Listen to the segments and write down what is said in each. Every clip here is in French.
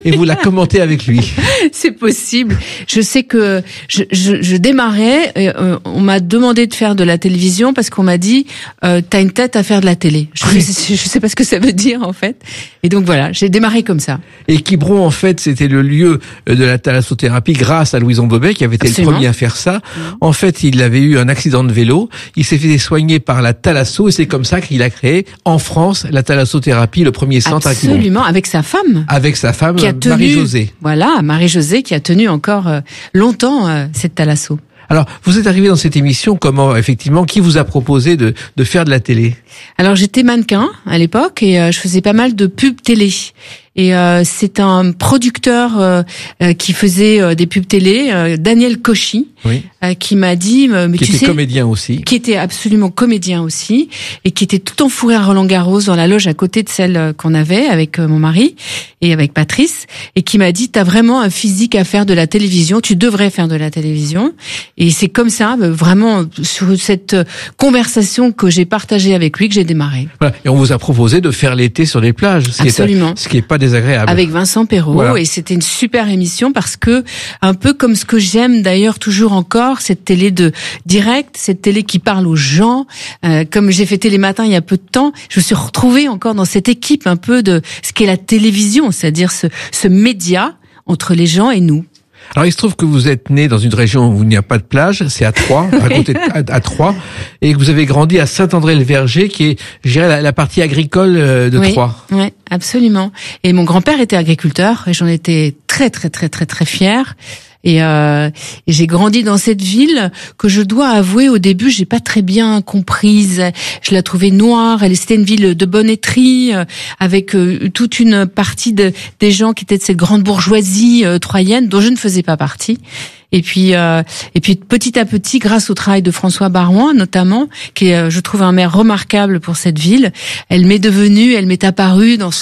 et vous la commentez avec lui. C'est possible. Je sais que je démarrais, on m'a demandé de faire de la télévision parce qu'on m'a dit t'as une tête à faire de la télé. Je sais pas ce que ça veut dire en fait. Et donc voilà, j'ai démarré comme ça. Et Quiberon, en fait, c'était le lieu de la thalassothérapie grâce à Louison Bobet qui avait été le premier à faire ça. En fait, il avait eu un accident de vélo, il s'est fait soigner par la thalasso et c'est comme ça qu'il a créé en France la thalassothérapie, le premier centre à Quiberon. Absolument, avec sa femme. Avec sa femme, Marie-Josée. Voilà, Marie-Josée qui a tenu encore longtemps cette thalasso. Alors, vous êtes arrivé dans cette émission, comment, effectivement, qui vous a proposé de faire de la télé? Alors, j'étais mannequin à l'époque et je faisais pas mal de pubs télé. Et c'est un producteur qui faisait des pubs télé, Daniel Cauchy, oui. Qui m'a dit, mais qui était comédien aussi, qui était absolument comédien aussi, et qui était tout enfourré à Roland-Garros dans la loge à côté de celle qu'on avait avec mon mari et avec Patrice, et qui m'a dit t'as vraiment un physique à faire de la télévision, tu devrais faire de la télévision. Et c'est comme ça, vraiment sur cette conversation que j'ai partagée avec lui que j'ai démarré. Voilà. Et on vous a proposé de faire l'été sur les plages, absolument, ce qui est pas désagréable. Avec Vincent Perrault, voilà. Et c'était une super émission parce que, un peu comme ce que j'aime d'ailleurs toujours encore, cette télé de direct, cette télé qui parle aux gens, comme j'ai fait Télématin il y a peu de temps, je me suis retrouvée encore dans cette équipe un peu de ce qu'est la télévision, c'est-à-dire ce média entre les gens et nous. Alors il se trouve que vous êtes né dans une région où il n'y a pas de plage, c'est à Troyes, à côté à Troyes, et que vous avez grandi à Saint-André-le-Verger, qui est, je dirais, la partie agricole de Troyes. Oui, absolument. Et mon grand-père était agriculteur, et j'en étais très très très très très fière. Et j'ai grandi dans cette ville que je dois avouer au début j'ai pas très bien comprise. Je la trouvais noire. C'était une ville de bonneterie avec toute une partie des gens qui étaient de cette grande bourgeoisie troyenne dont je ne faisais pas partie. Et puis petit à petit, grâce au travail de François Barouin notamment, qui est, je trouve, un maire remarquable pour cette ville, elle m'est apparue dans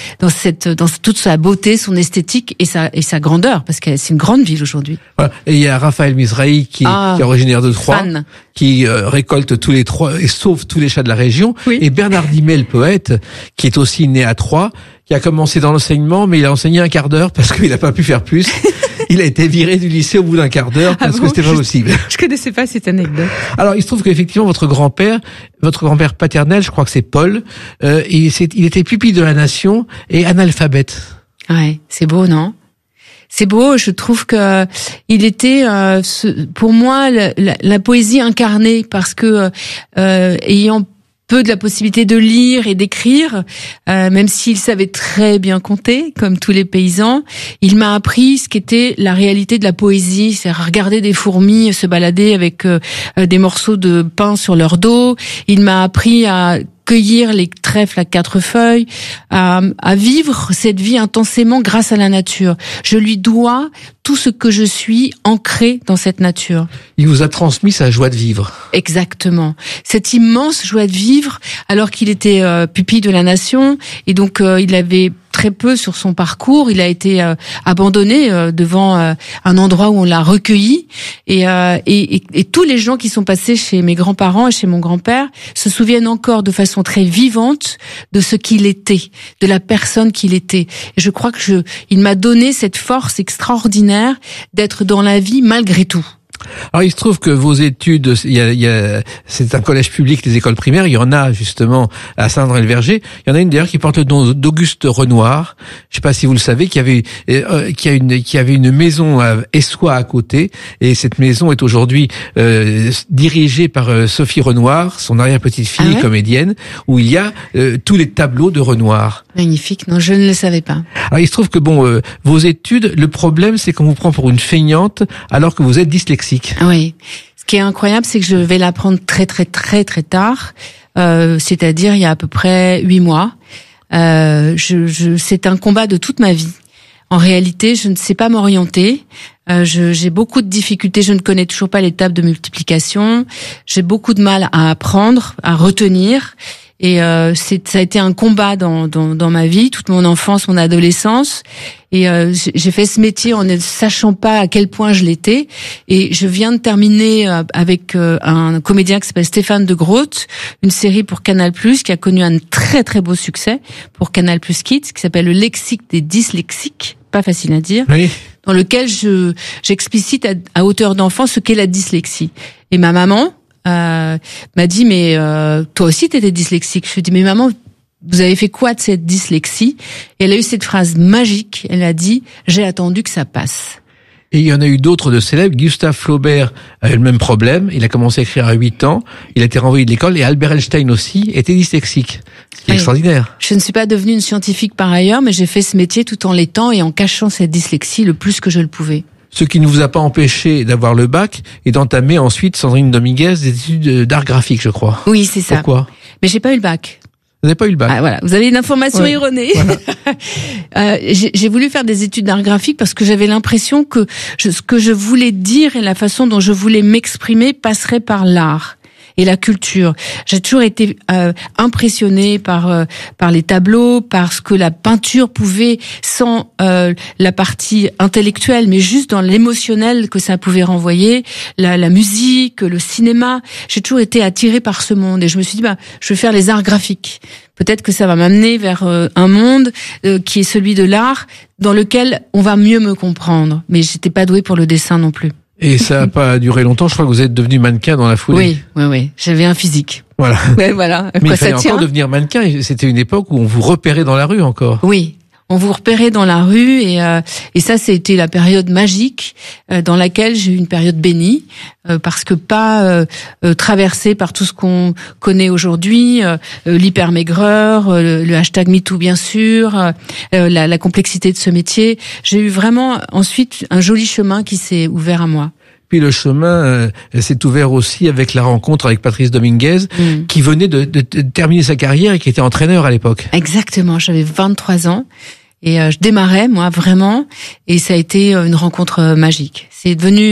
toute sa beauté, son esthétique et sa grandeur, parce que c'est une grande ville aujourd'hui. Voilà. Et il y a Raphaël Misrahi qui est originaire de Troyes, qui récolte tous les Troyes et sauve tous les chats de la région. Oui. Et Bernard Dimet, le poète, qui est aussi né à Troyes, qui a commencé dans l'enseignement, mais il a enseigné un quart d'heure parce qu'il n'a pas pu faire plus. Il a été viré du lycée au bout d'un quart d'heure parce que c'était pas possible. Je connaissais pas cette anecdote. Alors, il se trouve qu'effectivement, votre grand-père paternel, je crois que c'est Paul, il était pupille de la Nation et analphabète. Ouais, c'est beau, non? C'est beau, je trouve que il était pour moi la poésie incarnée parce que ayant peu de la possibilité de lire et d'écrire, même s'il savait très bien compter, comme tous les paysans, il m'a appris ce qu'était la réalité de la poésie, c'est-à-dire regarder des fourmis se balader avec des morceaux de pain sur leur dos. Il m'a appris à cueillir les trèfles à 4 feuilles, à vivre cette vie intensément grâce à la nature. Je lui dois tout ce que je suis ancré dans cette nature. Il vous a transmis sa joie de vivre. Exactement. Cette immense joie de vivre, alors qu'il était pupille de la Nation, et donc il avait très peu sur son parcours. Il a été abandonné devant un endroit où on l'a recueilli. Et tous les gens qui sont passés chez mes grands-parents et chez mon grand-père se souviennent encore de façon très vivante de ce qu'il était, de la personne qu'il était. Et je crois que il m'a donné cette force extraordinaire d'être dans la vie malgré tout. Alors il se trouve que vos études, c'est un collège public, les écoles primaires, il y en a justement à Saint-André-le-Verger. Il y en a une d'ailleurs qui porte le nom d'Auguste Renoir. Je sais pas si vous le savez, qui avait une maison à Essois à côté, et cette maison est aujourd'hui dirigée par Sophie Renoir, son arrière-petite-fille comédienne, où il y a tous les tableaux de Renoir. Magnifique, non, je ne le savais pas. Alors il se trouve que vos études, le problème c'est qu'on vous prend pour une feignante alors que vous êtes dyslexique. Oui. Ce qui est incroyable, c'est que je vais l'apprendre très très très très tard, c'est-à-dire il y a à peu près 8 mois. C'est un combat de toute ma vie. En réalité, je ne sais pas m'orienter. J'ai beaucoup de difficultés. Je ne connais toujours pas les tables de multiplication. J'ai beaucoup de mal à apprendre, à retenir. Et ça a été un combat dans ma vie, toute mon enfance, mon adolescence. Et j'ai fait ce métier en ne sachant pas à quel point je l'étais. Et je viens de terminer avec un comédien qui s'appelle Stéphane de Groot, une série pour Canal+, qui a connu un très très beau succès pour Canal+ Kids, qui s'appelle Le Lexique des dyslexiques, pas facile à dire, oui. Dans lequel j'explicite à hauteur d'enfant ce qu'est la dyslexie. Et ma maman m'a dit, mais toi aussi t'étais dyslexique. Je lui ai dit, mais maman, vous avez fait quoi de cette dyslexie? Et elle a eu cette phrase magique, elle a dit, j'ai attendu que ça passe. Et il y en a eu d'autres de célèbres. Gustave Flaubert a eu le même problème. Il a commencé à écrire à 8 ans. Il a été renvoyé de l'école. Et Albert Einstein aussi était dyslexique. C'est extraordinaire. Je ne suis pas devenue une scientifique par ailleurs, mais j'ai fait ce métier tout en l'étant et en cachant cette dyslexie le plus que je le pouvais. Ce qui ne vous a pas empêché d'avoir le bac et d'entamer ensuite, Sandrine Dominguez, des études d'art graphique, je crois. Oui, c'est ça. Pourquoi? Mais j'ai pas eu le bac. Vous n'avez pas eu le bac. Ah, voilà, vous avez une information erronée. Voilà. J'ai voulu faire des études d'art graphique parce que j'avais l'impression que ce que je voulais dire et la façon dont je voulais m'exprimer passerait par l'art et la culture. J'ai toujours été impressionnée par les tableaux, par ce que la peinture pouvait, sans la partie intellectuelle, mais juste dans l'émotionnel que ça pouvait renvoyer, la musique, le cinéma. J'ai toujours été attirée par ce monde et je me suis dit, je vais faire les arts graphiques. Peut-être que ça va m'amener vers un monde qui est celui de l'art, dans lequel on va mieux me comprendre. Mais j'étais pas douée pour le dessin non plus. Et ça n'a pas duré longtemps. Je crois que vous êtes devenu mannequin dans la foulée. Oui. J'avais un physique. Voilà. Ouais, voilà. Mais il fallait encore devenir mannequin. C'était une époque où on vous repérait dans la rue encore. Oui. On vous repérait dans la rue et ça, c'était la période magique dans laquelle j'ai eu une période bénie parce que pas traversée par tout ce qu'on connaît aujourd'hui, l'hypermaigreur, le hashtag MeToo bien sûr, la complexité de ce métier. J'ai eu vraiment ensuite un joli chemin qui s'est ouvert à moi. Puis le chemin s'est ouvert aussi avec la rencontre avec Patrice Dominguez, qui venait de terminer sa carrière et qui était entraîneur à l'époque. Exactement, j'avais 23 ans et je démarrais, moi, vraiment, et ça a été une rencontre magique. C'est devenu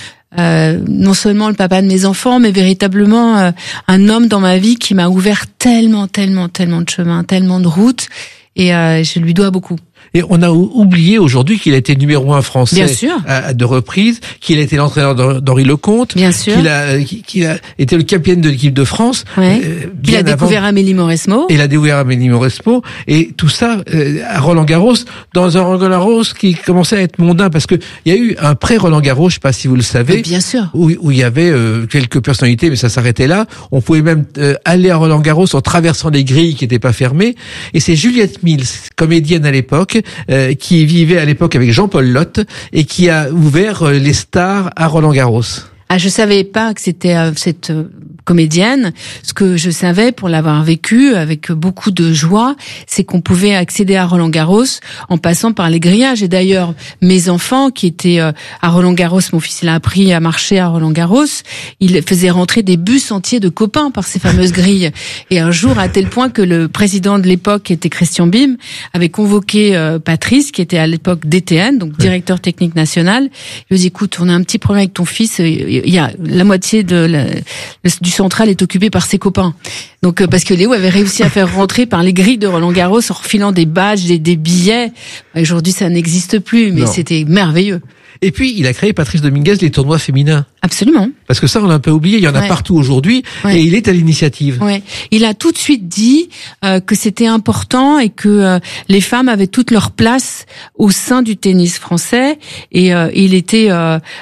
non seulement le papa de mes enfants, mais véritablement un homme dans ma vie qui m'a ouvert tellement de chemins, tellement de routes, et je lui dois beaucoup. Et on a oublié aujourd'hui qu'il a été numéro 1 français bien sûr. À deux reprises, qu'il a été l'entraîneur d'Henri Lecomte, bien sûr. qu'il a été le capitaine de l'équipe de France. Ouais. Il a découvert Amélie Mauresmo. Il a découvert Amélie Mauresmo. Et tout ça à Roland-Garros, dans un Roland-Garros qui commençait à être mondain, parce que il y a eu un pré-Roland-Garros, je sais pas si vous le savez. Mais bien sûr. Où il y avait quelques personnalités, mais ça s'arrêtait là. On pouvait même aller à Roland-Garros en traversant les grilles qui n'étaient pas fermées. Et c'est Juliette Mills, comédienne à l'époque, qui vivait à l'époque avec Jean-Paul Lotte et qui a ouvert les stars à Roland-Garros. Ah, je savais pas que c'était cette comédienne. Ce que je savais, pour l'avoir vécu avec beaucoup de joie, c'est qu'on pouvait accéder à Roland-Garros en passant par les grillages. Et d'ailleurs, mes enfants qui étaient à Roland-Garros, mon fils il a appris à marcher à Roland-Garros, il faisait rentrer des bus entiers de copains par ces fameuses grilles. Et un jour, à tel point que le président de l'époque, qui était Christian Bim, avait convoqué Patrice, qui était à l'époque DTN, donc directeur technique national. Il lui dit, écoute, on a un petit problème avec ton fils. Il y a la moitié du central est occupé par ses copains. Donc parce que Léo avait réussi à faire rentrer par les grilles de Roland-Garros en refilant des badges, des billets. Aujourd'hui, ça n'existe plus, mais c'était merveilleux. Et puis, il a créé, Patrice Dominguez, les tournois féminins. Absolument. Parce que ça, on l'a un peu oublié. Il y en a partout aujourd'hui. Et il est à l'initiative. Ouais. Il a tout de suite dit que c'était important et que les femmes avaient toute leur place au sein du tennis français. Et il était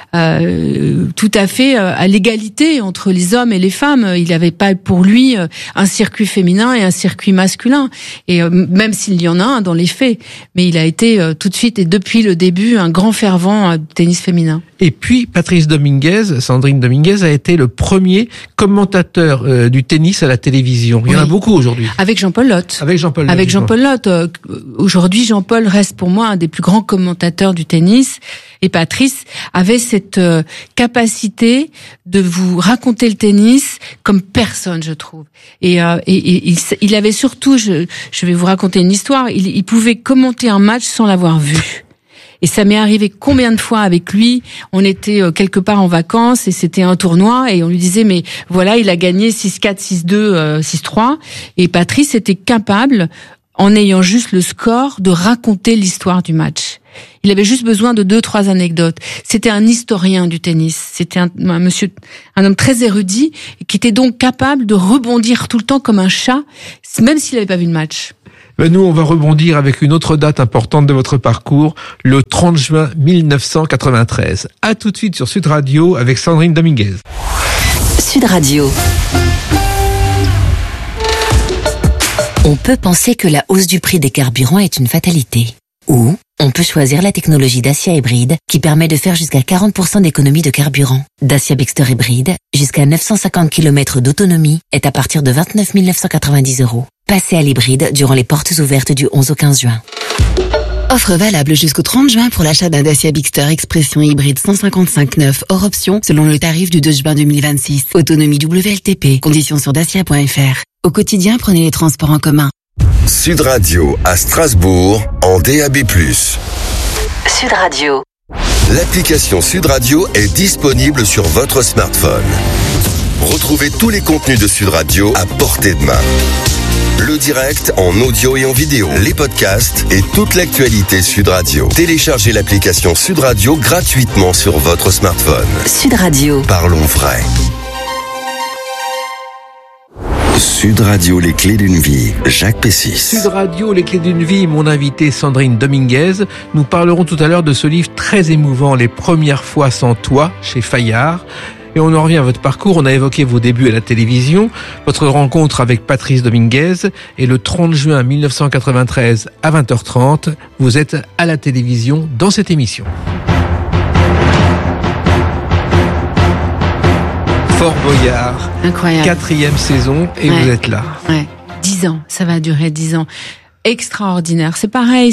tout à fait à l'égalité entre les hommes et les femmes. Il n'avait pas pour lui un circuit féminin et un circuit masculin. Et même s'il y en a un dans les faits. Mais il a été tout de suite et depuis le début un grand fervent du tennis féminin. Et puis, Patrice Dominguez, Sandrine Dominguez, a été le premier commentateur du tennis à la télévision. Il y en a beaucoup aujourd'hui. Avec Jean-Paul Lotte. Avec Jean-Paul Lotte. Avec Jean-Paul Lotte. Aujourd'hui, Jean-Paul reste pour moi un des plus grands commentateurs du tennis. Et Patrice avait cette capacité de vous raconter le tennis comme personne, je trouve. Et il avait surtout, je vais vous raconter une histoire, il pouvait commenter un match sans l'avoir vu. Et ça m'est arrivé combien de fois avec lui, on était quelque part en vacances et c'était un tournoi et on lui disait mais voilà, il a gagné 6-4, 6-2, 6-3 et Patrice était capable, en ayant juste le score, de raconter l'histoire du match. Il avait juste besoin de 2-3 anecdotes. C'était un historien du tennis. C'était un homme très érudit qui était donc capable de rebondir tout le temps comme un chat, même s'il n'avait pas vu le match. Nous, on va rebondir avec une autre date importante de votre parcours, le 30 juin 1993. À tout de suite sur Sud Radio avec Sandrine Dominguez. Sud Radio. On peut penser que la hausse du prix des carburants est une fatalité. Ou on peut choisir la technologie Dacia Hybride qui permet de faire jusqu'à 40% d'économie de carburant. Dacia Bigster Hybride, jusqu'à 950 km d'autonomie, est à partir de 29 990 €. Passez à l'hybride durant les portes ouvertes du 11 au 15 juin. Offre valable jusqu'au 30 juin pour l'achat d'un Dacia Bigster Expression hybride 155/9 hors option selon le tarif du 2 juin 2026. Autonomie WLTP. Conditions sur dacia.fr. Au quotidien, prenez les transports en commun. Sud Radio à Strasbourg en DAB+. Sud Radio. L'application Sud Radio est disponible sur votre smartphone. Retrouvez tous les contenus de Sud Radio à portée de main. Le direct en audio et en vidéo, les podcasts et toute l'actualité Sud Radio. Téléchargez l'application Sud Radio gratuitement sur votre smartphone. Sud Radio. Parlons vrai. Sud Radio, les clés d'une vie, Jacques Pessis. Sud Radio, les clés d'une vie, mon invité Sandrine Dominguez. Nous parlerons tout à l'heure de ce livre très émouvant, Les premières fois sans toi, chez Fayard. Et on en revient à votre parcours. On a évoqué vos débuts à la télévision, votre rencontre avec Patrice Dominguez. Et le 30 juin 1993 à 20h30, vous êtes à la télévision dans cette émission. Fort Boyard. Incroyable. 4e saison et vous êtes là. Ouais. 10 ans. Ça va durer 10 ans. Extraordinaire. C'est pareil,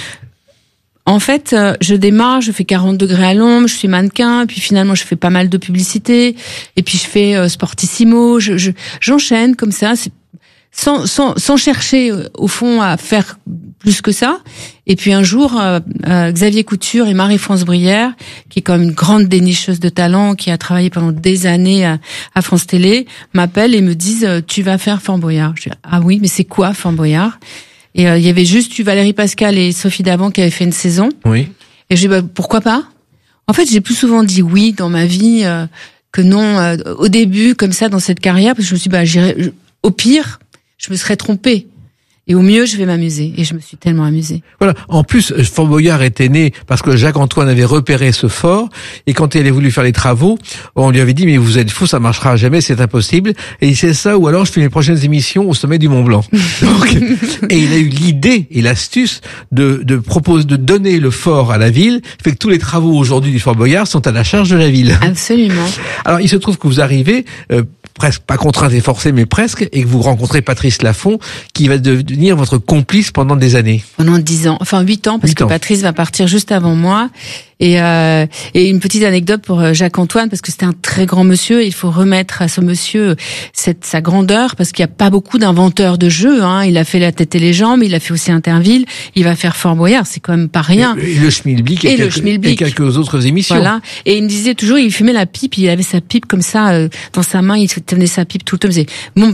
en fait, je démarre, je fais 40 degrés à l'ombre, je suis mannequin, puis finalement je fais pas mal de publicité, et puis je fais Sportissimo, j'enchaîne comme ça, sans chercher au fond à faire plus que ça. Et puis un jour, Xavier Couture et Marie-France Brière, qui est quand même une grande dénicheuse de talent, qui a travaillé pendant des années à France Télé, m'appellent et me disent tu vas faire Fort Boyard. Je dis ah oui, mais c'est quoi Fort Boyard? Et il y avait juste Valérie Pascal et Sophie Davant qui avaient fait une saison. Oui. Et je dis pourquoi pas? En fait, j'ai plus souvent dit oui dans ma vie que non au début, comme ça, dans cette carrière, parce que je me suis dit j'irai. Au pire, je me serais trompée. Et au mieux, je vais m'amuser. Et je me suis tellement amusée. Voilà. En plus, Fort Boyard était né parce que Jacques-Antoine avait repéré ce fort. Et quand il a voulu faire les travaux, on lui avait dit, mais vous êtes fou, ça marchera jamais, c'est impossible. Et il sait ça, ou alors je fais mes prochaines émissions au sommet du Mont Blanc. Donc, et il a eu l'idée et l'astuce de donner le fort à la ville. Fait que tous les travaux aujourd'hui du Fort Boyard sont à la charge de la ville. Absolument. Alors, il se trouve que vous arrivez, presque pas contrainte et forcée, mais presque, et que vous rencontrez Patrice Laffont, qui va devenir votre complice pendant des années. Pendant 10 ans, enfin 8 ans, parce que Patrice va partir juste avant moi. Et une petite anecdote pour Jacques-Antoine, parce que c'était un très grand monsieur, et il faut remettre à ce monsieur sa grandeur, parce qu'il n'y a pas beaucoup d'inventeurs de jeux, hein. Il a fait La Tête et les Jambes, il a fait aussi Interville, il va faire Fort Boyard, c'est quand même pas rien. Et le Schmilblick et quelques autres émissions. Voilà. Et il me disait toujours, il fumait la pipe, il avait sa pipe comme ça, dans sa main, il tenait sa pipe tout le temps, il me disait, mon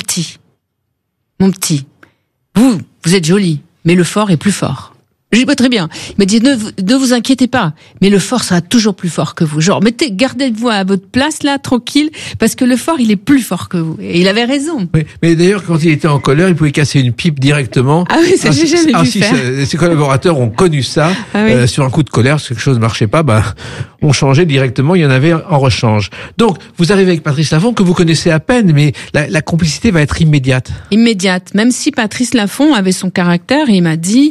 petit, vous êtes joli, mais le fort est plus fort. Je dis pas très bien. Il m'a dit ne vous inquiétez pas, mais le fort sera toujours plus fort que vous. Genre gardez-vous à votre place là, tranquille, parce que le fort il est plus fort que vous. Et il avait raison. Oui, mais d'ailleurs quand il était en colère, il pouvait casser une pipe directement. Ah oui, ça j'ai jamais vu faire. Ses collaborateurs ont connu ça. Sur un coup de colère, si quelque chose marchait pas, on changeait directement. Il y en avait en rechange. Donc vous arrivez avec Patrice Laffont que vous connaissez à peine, mais la complicité va être immédiate. Immédiate. Même si Patrice Laffont avait son caractère, et il m'a dit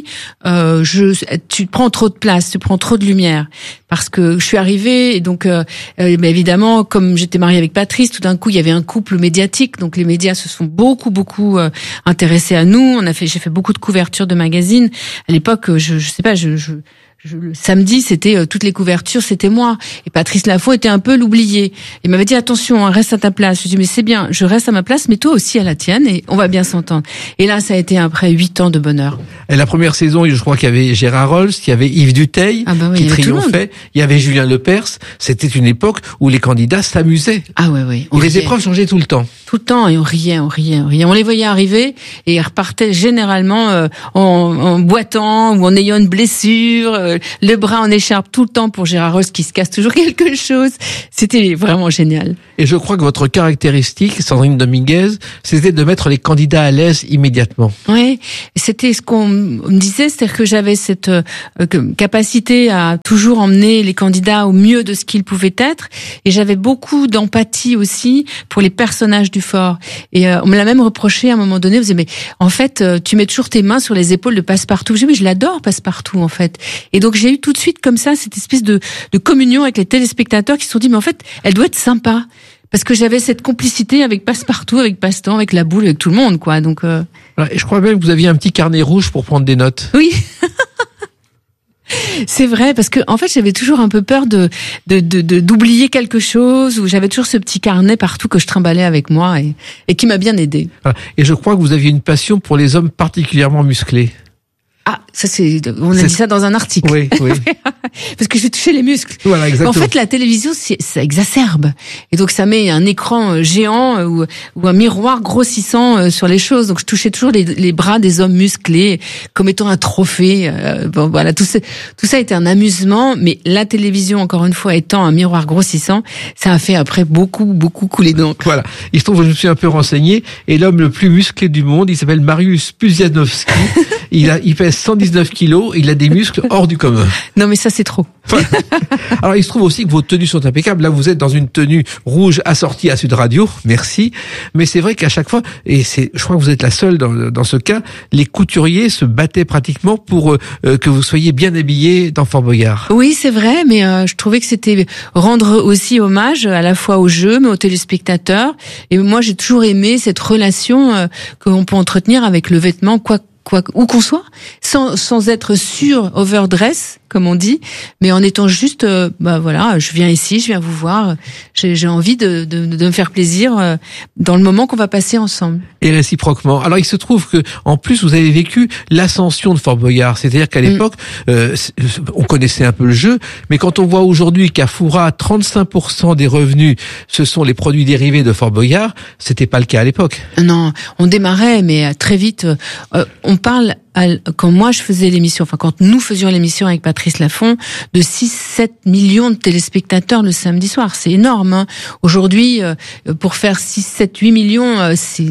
tu prends trop de place, tu prends trop de lumière, parce que je suis arrivée et donc mais évidemment comme j'étais mariée avec Patrice, tout d'un coup il y avait un couple médiatique, donc les médias se sont beaucoup intéressés à nous. J'ai fait beaucoup de couvertures de magazines à l'époque. Je sais pas, le samedi, c'était toutes les couvertures, c'était moi. Et Patrice Laffont était un peu l'oublié. Il m'avait dit attention, reste à ta place. Je dis mais c'est bien, je reste à ma place, mais toi aussi à la tienne et on va bien s'entendre. Et là, ça a été après 8 ans de bonheur. Et la première saison, je crois qu'il y avait Gérard Rolls, il y avait Yves Duteil qui triomphait, il y avait Julien Lepers. C'était une époque où les candidats s'amusaient. Ah ouais. Et les épreuves changeaient tout le temps. Tout le temps, et on riait. On les voyait arriver et ils repartaient généralement en boitant ou en ayant une blessure, le bras en écharpe tout le temps pour Gérard Rolls qui se casse toujours quelque chose. C'était vraiment génial. Et je crois que votre caractéristique, Sandrine Dominguez, c'était de mettre les candidats à l'aise immédiatement. Oui, c'était ce qu'on me disait, c'est-à-dire que j'avais cette capacité à toujours emmener les candidats au mieux de ce qu'ils pouvaient être, et j'avais beaucoup d'empathie aussi pour les personnages du fort. Et on me l'a même reproché à un moment donné, on me disait mais en fait tu mets toujours tes mains sur les épaules de Passepartout. Je dis mais je l'adore Passepartout en fait. Et donc j'ai eu tout de suite comme ça cette espèce de communion avec les téléspectateurs qui se sont dit mais en fait elle doit être sympa. Parce que j'avais cette complicité avec Passepartout, avec Passe-Temps, avec la boule, avec tout le monde, quoi. Donc. Et je crois même que vous aviez un petit carnet rouge pour prendre des notes. Oui. C'est vrai, parce que en fait, j'avais toujours un peu peur d'oublier quelque chose, ou j'avais toujours ce petit carnet partout que je trimballais avec moi et qui m'a bien aidé. Et je crois que vous aviez une passion pour les hommes particulièrement musclés. Ah, ça on a dit ça dans un article. Oui. Parce que je touchais les muscles. Voilà, exactement. En fait, la télévision, ça exacerbe. Et donc, ça met un écran géant ou un miroir grossissant sur les choses. Donc, je touchais toujours les bras des hommes musclés comme étant un trophée. Bon, voilà, tout ça était un amusement. Mais la télévision, encore une fois, étant un miroir grossissant, ça a fait après beaucoup couler d'encre. Voilà. Il se trouve que je me suis un peu renseigné. Et l'homme le plus musclé du monde, il s'appelle Mariusz Pudzianowski. Il pèse 119 kilos, il a des muscles hors du commun. Non, mais ça, c'est trop. Alors, il se trouve aussi que vos tenues sont impeccables. Là, vous êtes dans une tenue rouge assortie à Sud Radio. Merci. Mais c'est vrai qu'à chaque fois, et je crois que vous êtes la seule dans ce cas, les couturiers se battaient pratiquement pour que vous soyez bien habillés dans Fort Boyard. Oui, c'est vrai, mais je trouvais que c'était rendre aussi hommage à la fois au jeu, mais aux téléspectateurs. Et moi, j'ai toujours aimé cette relation qu'on peut entretenir avec le vêtement, où qu'on soit, sans être overdress, comme on dit, mais en étant juste, voilà, je viens ici, je viens vous voir, j'ai envie de me faire plaisir dans le moment qu'on va passer ensemble. Et réciproquement. Alors, il se trouve que, en plus, vous avez vécu l'ascension de Fort Boyard. C'est-à-dire qu'à l'époque, on connaissait un peu le jeu, mais quand on voit aujourd'hui qu'à Foura, 35% des revenus, ce sont les produits dérivés de Fort Boyard, c'était pas le cas à l'époque. Non, on démarrait, mais très vite, on parle, quand moi je faisais l'émission, enfin quand nous faisions l'émission avec Patrice Laffont, de 6-7 millions de téléspectateurs le samedi soir. C'est énorme, hein. Aujourd'hui, pour faire 6-7-8 millions,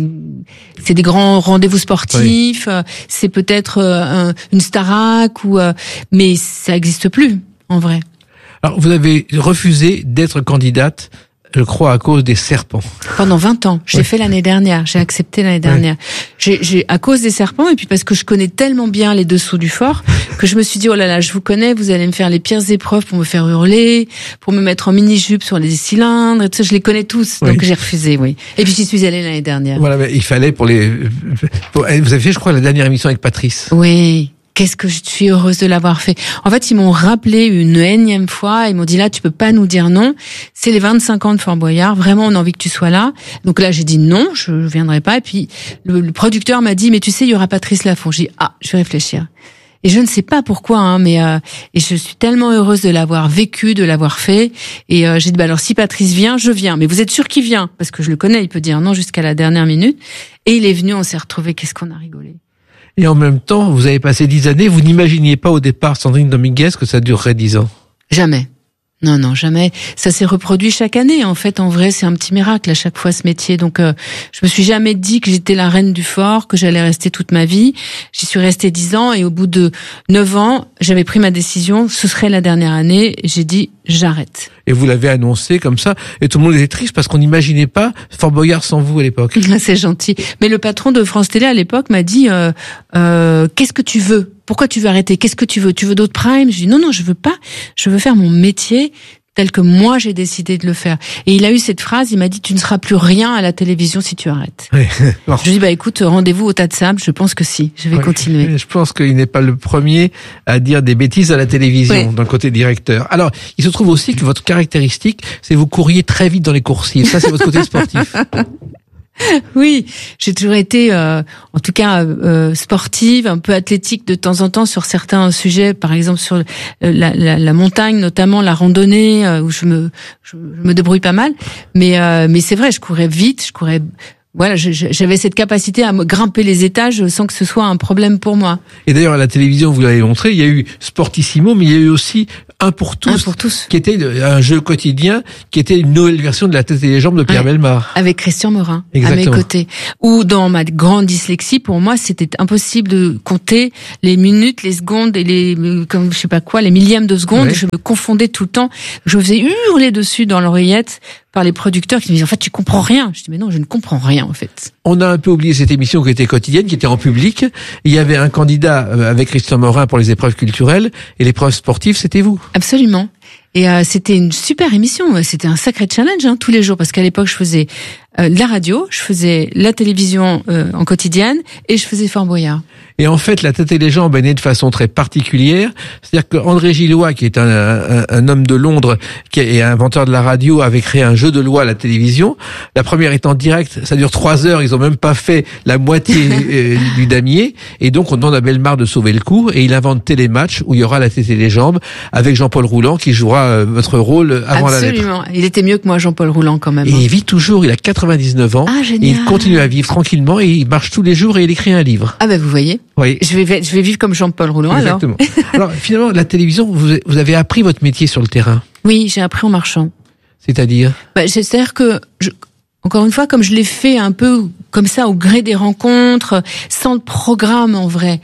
c'est des grands rendez-vous sportifs, oui. C'est peut-être une Starac, mais ça n'existe plus, en vrai. Alors, vous avez refusé d'être candidate, je crois, à cause des serpents. Pendant 20 ans. J'ai fait l'année dernière. J'ai accepté l'année dernière. J'ai à cause des serpents, et puis parce que je connais tellement bien les dessous du fort, que je me suis dit, oh là là, je vous connais, vous allez me faire les pires épreuves pour me faire hurler, pour me mettre en mini-jupe sur les cylindres, et tout ça, je les connais tous. Donc j'ai refusé, oui. Et puis j'y suis allée l'année dernière. Voilà, mais il fallait vous avez fait, je crois, la dernière émission avec Patrice. Oui. Qu'est-ce que je suis heureuse de l'avoir fait. En fait, ils m'ont rappelé une énième fois, ils m'ont dit là, tu peux pas nous dire non. C'est les 25 ans de Fort Boyard, vraiment on a envie que tu sois là. Donc là, j'ai dit non, je viendrai pas. Et puis le producteur m'a dit mais tu sais, il y aura Patrice Laffont. J'ai dit je vais réfléchir. Et je ne sais pas pourquoi, mais et je suis tellement heureuse de l'avoir vécu, de l'avoir fait. Et j'ai dit alors si Patrice vient, je viens. Mais vous êtes sûr qu'il vient? Parce que je le connais, il peut dire non jusqu'à la dernière minute. Et il est venu, on s'est retrouvés, qu'est-ce qu'on a rigolé. Et en même temps, vous avez passé 10 années, vous n'imaginiez pas au départ, Sandrine Dominguez, que ça durerait 10 ans? Jamais. Non, jamais. Ça s'est reproduit chaque année. En fait, en vrai, c'est un petit miracle à chaque fois ce métier. Donc, je me suis jamais dit que j'étais la reine du fort, que j'allais rester toute ma vie. J'y suis restée 10 ans et au bout de 9 ans, j'avais pris ma décision. Ce serait la dernière année. Et j'ai dit, j'arrête. Et vous l'avez annoncé comme ça. Et tout le monde était triste parce qu'on n'imaginait pas Fort Boyard sans vous à l'époque. C'est gentil. Mais le patron de France Télé à l'époque m'a dit, qu'est-ce que tu veux? Pourquoi tu veux arrêter? Qu'est-ce que tu veux? Tu veux d'autres primes? Je dis non, je veux pas. Je veux faire mon métier tel que moi j'ai décidé de le faire. Et il a eu cette phrase, il m'a dit, tu ne seras plus rien à la télévision si tu arrêtes. Oui. Bon. Je lui ai dit, écoute, rendez-vous au tas de sable, je pense que si, je vais continuer. Je pense qu'il n'est pas le premier à dire des bêtises à la télévision, d'un côté directeur. Alors, il se trouve aussi que votre caractéristique, c'est vous couriez très vite dans les coursives. Ça, c'est votre côté sportif. Oui, j'ai toujours été, en tout cas, sportive, un peu athlétique de temps en temps sur certains sujets, par exemple sur la montagne, notamment la randonnée, où je me débrouille pas mal. Mais c'est vrai, je courais vite, voilà, j'avais cette capacité à me grimper les étages sans que ce soit un problème pour moi. Et d'ailleurs, à la télévision, vous l'avez montré, il y a eu Sportissimo, mais il y a eu aussi Un pour tous, qui était un jeu quotidien, qui était une nouvelle version de La tête et les jambes de Pierre Bellemare. Avec Christian Morin, exactement, à mes côtés. Ou dans ma grande dyslexie, pour moi, c'était impossible de compter les minutes, les secondes et comme je sais pas quoi, les millièmes de seconde. Je me confondais tout le temps. Je faisais hurler dessus dans l'oreillette par les producteurs qui me disaient, en fait, tu comprends rien. Je dis, mais non, je ne comprends rien, en fait. On a un peu oublié cette émission qui était quotidienne, qui était en public. Il y avait un candidat avec Christian Morin pour les épreuves culturelles, et l'épreuve sportive, c'était vous. Absolument. Et c'était une super émission. C'était un sacré challenge, tous les jours, parce qu'à l'époque, je faisais la radio, je faisais la télévision en quotidienne, et je faisais Fort Boyard. Et en fait, La tête et les jambes est née de façon très particulière. C'est-à-dire que André Gillois, qui est un homme de Londres, qui est inventeur de la radio, avait créé un jeu de loi à la télévision. La première est en direct, ça dure 3 heures, ils ont même pas fait la moitié du damier. Et donc, on demande à Bellemare de sauver le coup, et il invente Télématch, où il y aura La tête et les jambes, avec Jean-Paul Rouland, qui jouera votre rôle avant la lettre. Absolument. Il était mieux que moi, Jean-Paul Rouland, quand même. Et il vit toujours, il a 99 ans. Ah, génial. Et il continue à vivre tranquillement, et il marche tous les jours, et il écrit un livre. Ah ben, vous voyez. Oui. Je vais vivre comme Jean-Paul Rouland. Exactement. Alors finalement, la télévision, vous avez appris votre métier sur le terrain. Oui, j'ai appris en marchant. C'est-à-dire c'est-à-dire que, encore une fois, comme je l'ai fait un peu comme ça au gré des rencontres, sans le programme en vrai.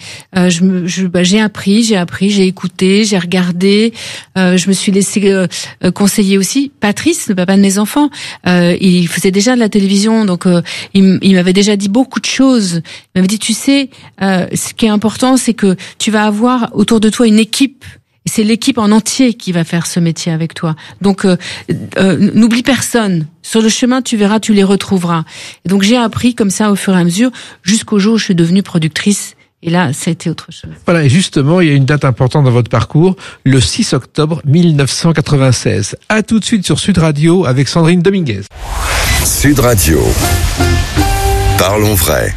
J'ai appris, j'ai écouté, j'ai regardé. Je me suis laissé conseiller aussi. Patrice, le papa de mes enfants, il faisait déjà de la télévision, donc il m'avait déjà dit beaucoup de choses. Il m'avait dit, tu sais, ce qui est important, c'est que tu vas avoir autour de toi une équipe. Et c'est l'équipe en entier qui va faire ce métier avec toi. Donc, n'oublie personne. Sur le chemin, tu verras, tu les retrouveras. Et donc, j'ai appris comme ça au fur et à mesure, jusqu'au jour où je suis devenue productrice. Et là, ça a été autre chose. Voilà, et justement, il y a une date importante dans votre parcours, le 6 octobre 1996. À tout de suite sur Sud Radio avec Sandrine Dominguez. Sud Radio. Parlons vrai.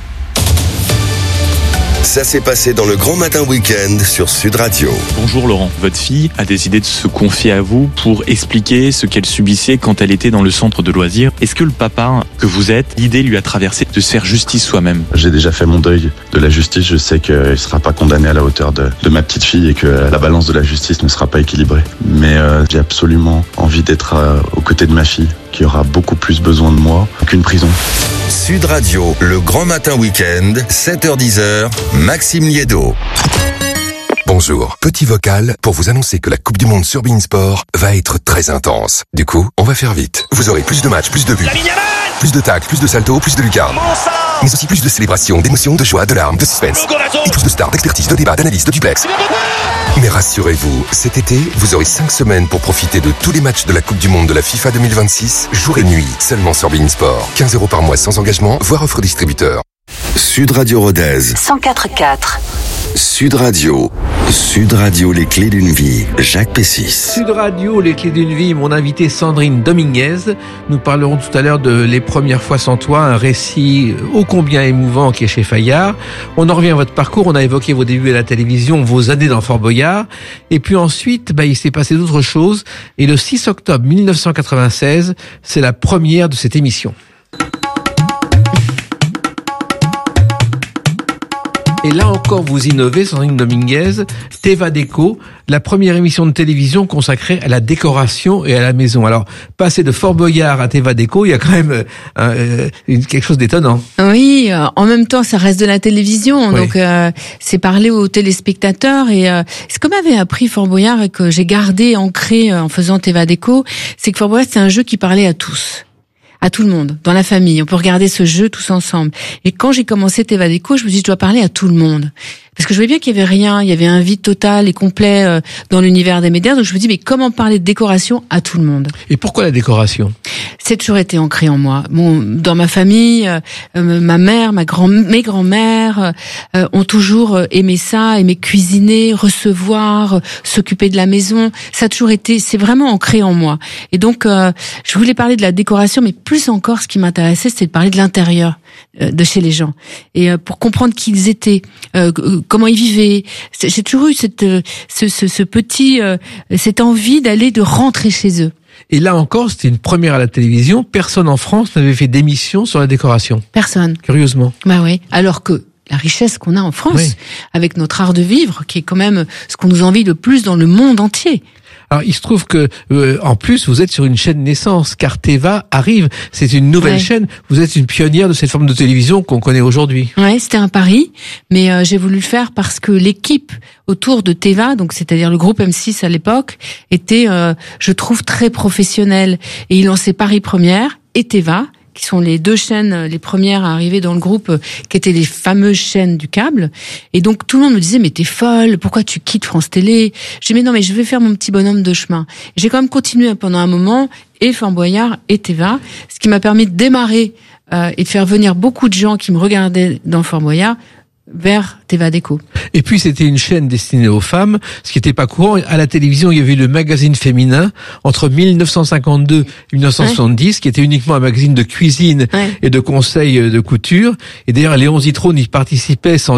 Ça s'est passé dans le Grand Matin Week-end sur Sud Radio. Bonjour Laurent, votre fille a décidé de se confier à vous pour expliquer ce qu'elle subissait quand elle était dans le centre de loisirs. Est-ce que le papa que vous êtes, l'idée lui a traversé de se faire justice soi-même? J'ai déjà fait mon deuil de la justice, je sais qu'il ne sera pas condamné à la hauteur de ma petite fille et que la balance de la justice ne sera pas équilibrée. Mais j'ai absolument envie d'être aux côtés de ma fille, qui aura beaucoup plus besoin de moi qu'une prison. Sud Radio, le Grand Matin Week-end, 7h-10h, Maxime Liédo. Bonjour, petit vocal pour vous annoncer que la Coupe du Monde sur Bein Sport va être très intense. Du coup, on va faire vite. Vous aurez plus de matchs, plus de buts, plus de tacles, plus de saltos, plus de lucarnes. Mais aussi plus de célébrations, d'émotions, de joie, de larmes, de suspense. Et plus de stars, d'expertise, de débats, d'analyse, de duplex. Mais rassurez-vous, cet été, vous aurez 5 semaines pour profiter de tous les matchs de la Coupe du Monde de la FIFA 2026, jour et nuit, seulement sur Bein Sport. 15 € par mois sans engagement, voire offre distributeur. Sud Radio Rodez. 104.4. Sud Radio. Sud Radio, les clés d'une vie. Jacques Pessis. Sud Radio, les clés d'une vie, mon invité Sandrine Dominguez. Nous parlerons tout à l'heure de Les premières fois sans toi, un récit ô combien émouvant qui est chez Fayard. On en revient à votre parcours, on a évoqué vos débuts à la télévision, vos années dans Fort Boyard. Et puis ensuite, il s'est passé d'autres choses. Et le 6 octobre 1996, c'est la première de cette émission. Et là encore, vous innovez, Sandrine Dominguez, Tevadeco, la première émission de télévision consacrée à la décoration et à la maison. Alors, passer de Fort Boyard à Tevadeco, il y a quand même quelque chose d'étonnant. Oui, en même temps, ça reste de la télévision, oui. Donc c'est parler aux téléspectateurs. Et ce que m'avait appris Fort Boyard et que j'ai gardé ancré en faisant Tevadeco, c'est que Fort Boyard, c'est un jeu qui parlait à tous. À tout le monde, dans la famille. On peut regarder ce jeu tous ensemble. Et quand j'ai commencé Tevadeco, je me suis dit, je dois parler à tout le monde. Parce que je voyais bien qu'il y avait rien, il y avait un vide total et complet dans l'univers des médias. Donc je me dis, mais comment parler de décoration à tout le monde? Et pourquoi la décoration? C'est toujours été ancré en moi. Dans ma famille, ma mère, mes grands-mères ont toujours aimé ça, aimé cuisiner, recevoir, s'occuper de la maison. Ça a toujours été, c'est vraiment ancré en moi. Et donc, je voulais parler de la décoration, mais plus encore, ce qui m'intéressait, c'était de parler de l'intérieur de chez les gens. Et pour comprendre qui ils étaient, comment ils vivaient. J'ai toujours eu cette envie de rentrer chez eux. Et là encore, c'était une première à la télévision. Personne en France n'avait fait d'émission sur la décoration. Personne. Curieusement. Bah oui. Alors que la richesse qu'on a en France, oui, avec notre art de vivre, qui est quand même ce qu'on nous envie le plus dans le monde entier. Alors, il se trouve que, en plus, vous êtes sur une chaîne naissance, car Téva arrive. C'est une nouvelle chaîne. Vous êtes une pionnière de cette forme de télévision qu'on connaît aujourd'hui. Ouais, c'était un pari, mais j'ai voulu le faire parce que l'équipe autour de Téva, donc c'est-à-dire le groupe M6 à l'époque, était, je trouve, très professionnelle. Et ils lançaient Paris Première et Téva, qui sont les deux chaînes, les premières à arriver dans le groupe, qui étaient les fameuses chaînes du câble. Et donc, tout le monde me disait, mais t'es folle, pourquoi tu quittes France Télé? J'ai dit, mais non, mais je vais faire mon petit bonhomme de chemin. Et j'ai quand même continué pendant un moment, et Fort Boyard et Téva, ce qui m'a permis de démarrer, et de faire venir beaucoup de gens qui me regardaient dans Fort Boyard, vers Téva Déco. Et puis c'était une chaîne destinée aux femmes, ce qui n'était pas courant. À la télévision, il y avait le magazine féminin entre 1952 et 1970, qui était uniquement un magazine de cuisine et de conseils de couture. Et d'ailleurs, Léon Zitrone y participait sans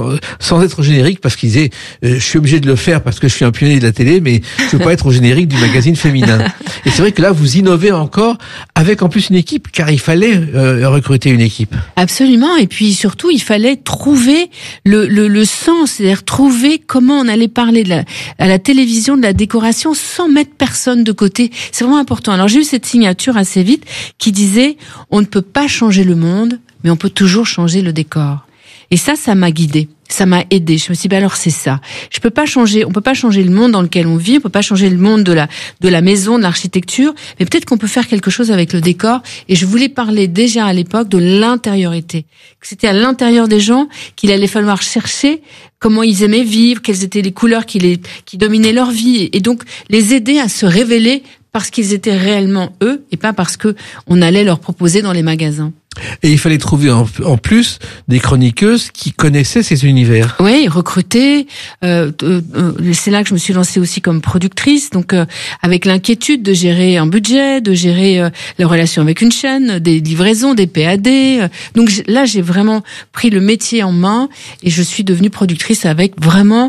être générique, parce qu'il disait je suis obligé de le faire parce que je suis un pionnier de la télé, mais je peux pas être au générique du magazine féminin. Et c'est vrai que là, vous innovez encore avec en plus une équipe, car il fallait recruter une équipe. Absolument. Et puis surtout, il fallait trouver le sens, c'est-à-dire trouver comment on allait parler à la télévision de la décoration sans mettre personne de côté. C'est vraiment important. Alors j'ai eu cette signature assez vite qui disait on ne peut pas changer le monde, mais on peut toujours changer le décor. Et ça m'a guidée. Ça m'a aidé. Je me suis dit, alors c'est ça. On peut pas changer le monde dans lequel on vit, on peut pas changer le monde de la maison, de l'architecture, mais peut-être qu'on peut faire quelque chose avec le décor. Et je voulais parler déjà à l'époque de l'intériorité. Que c'était à l'intérieur des gens qu'il allait falloir chercher comment ils aimaient vivre, quelles étaient les couleurs qui dominaient leur vie, et donc les aider à se révéler parce qu'ils étaient réellement eux, et pas parce que on allait leur proposer dans les magasins. Et il fallait trouver en plus des chroniqueuses qui connaissaient ces univers. Oui, recruter. C'est là que je me suis lancée aussi comme productrice, donc avec l'inquiétude de gérer un budget, de gérer la relation avec une chaîne, des livraisons, des PAD. Donc là, j'ai vraiment pris le métier en main et je suis devenue productrice avec vraiment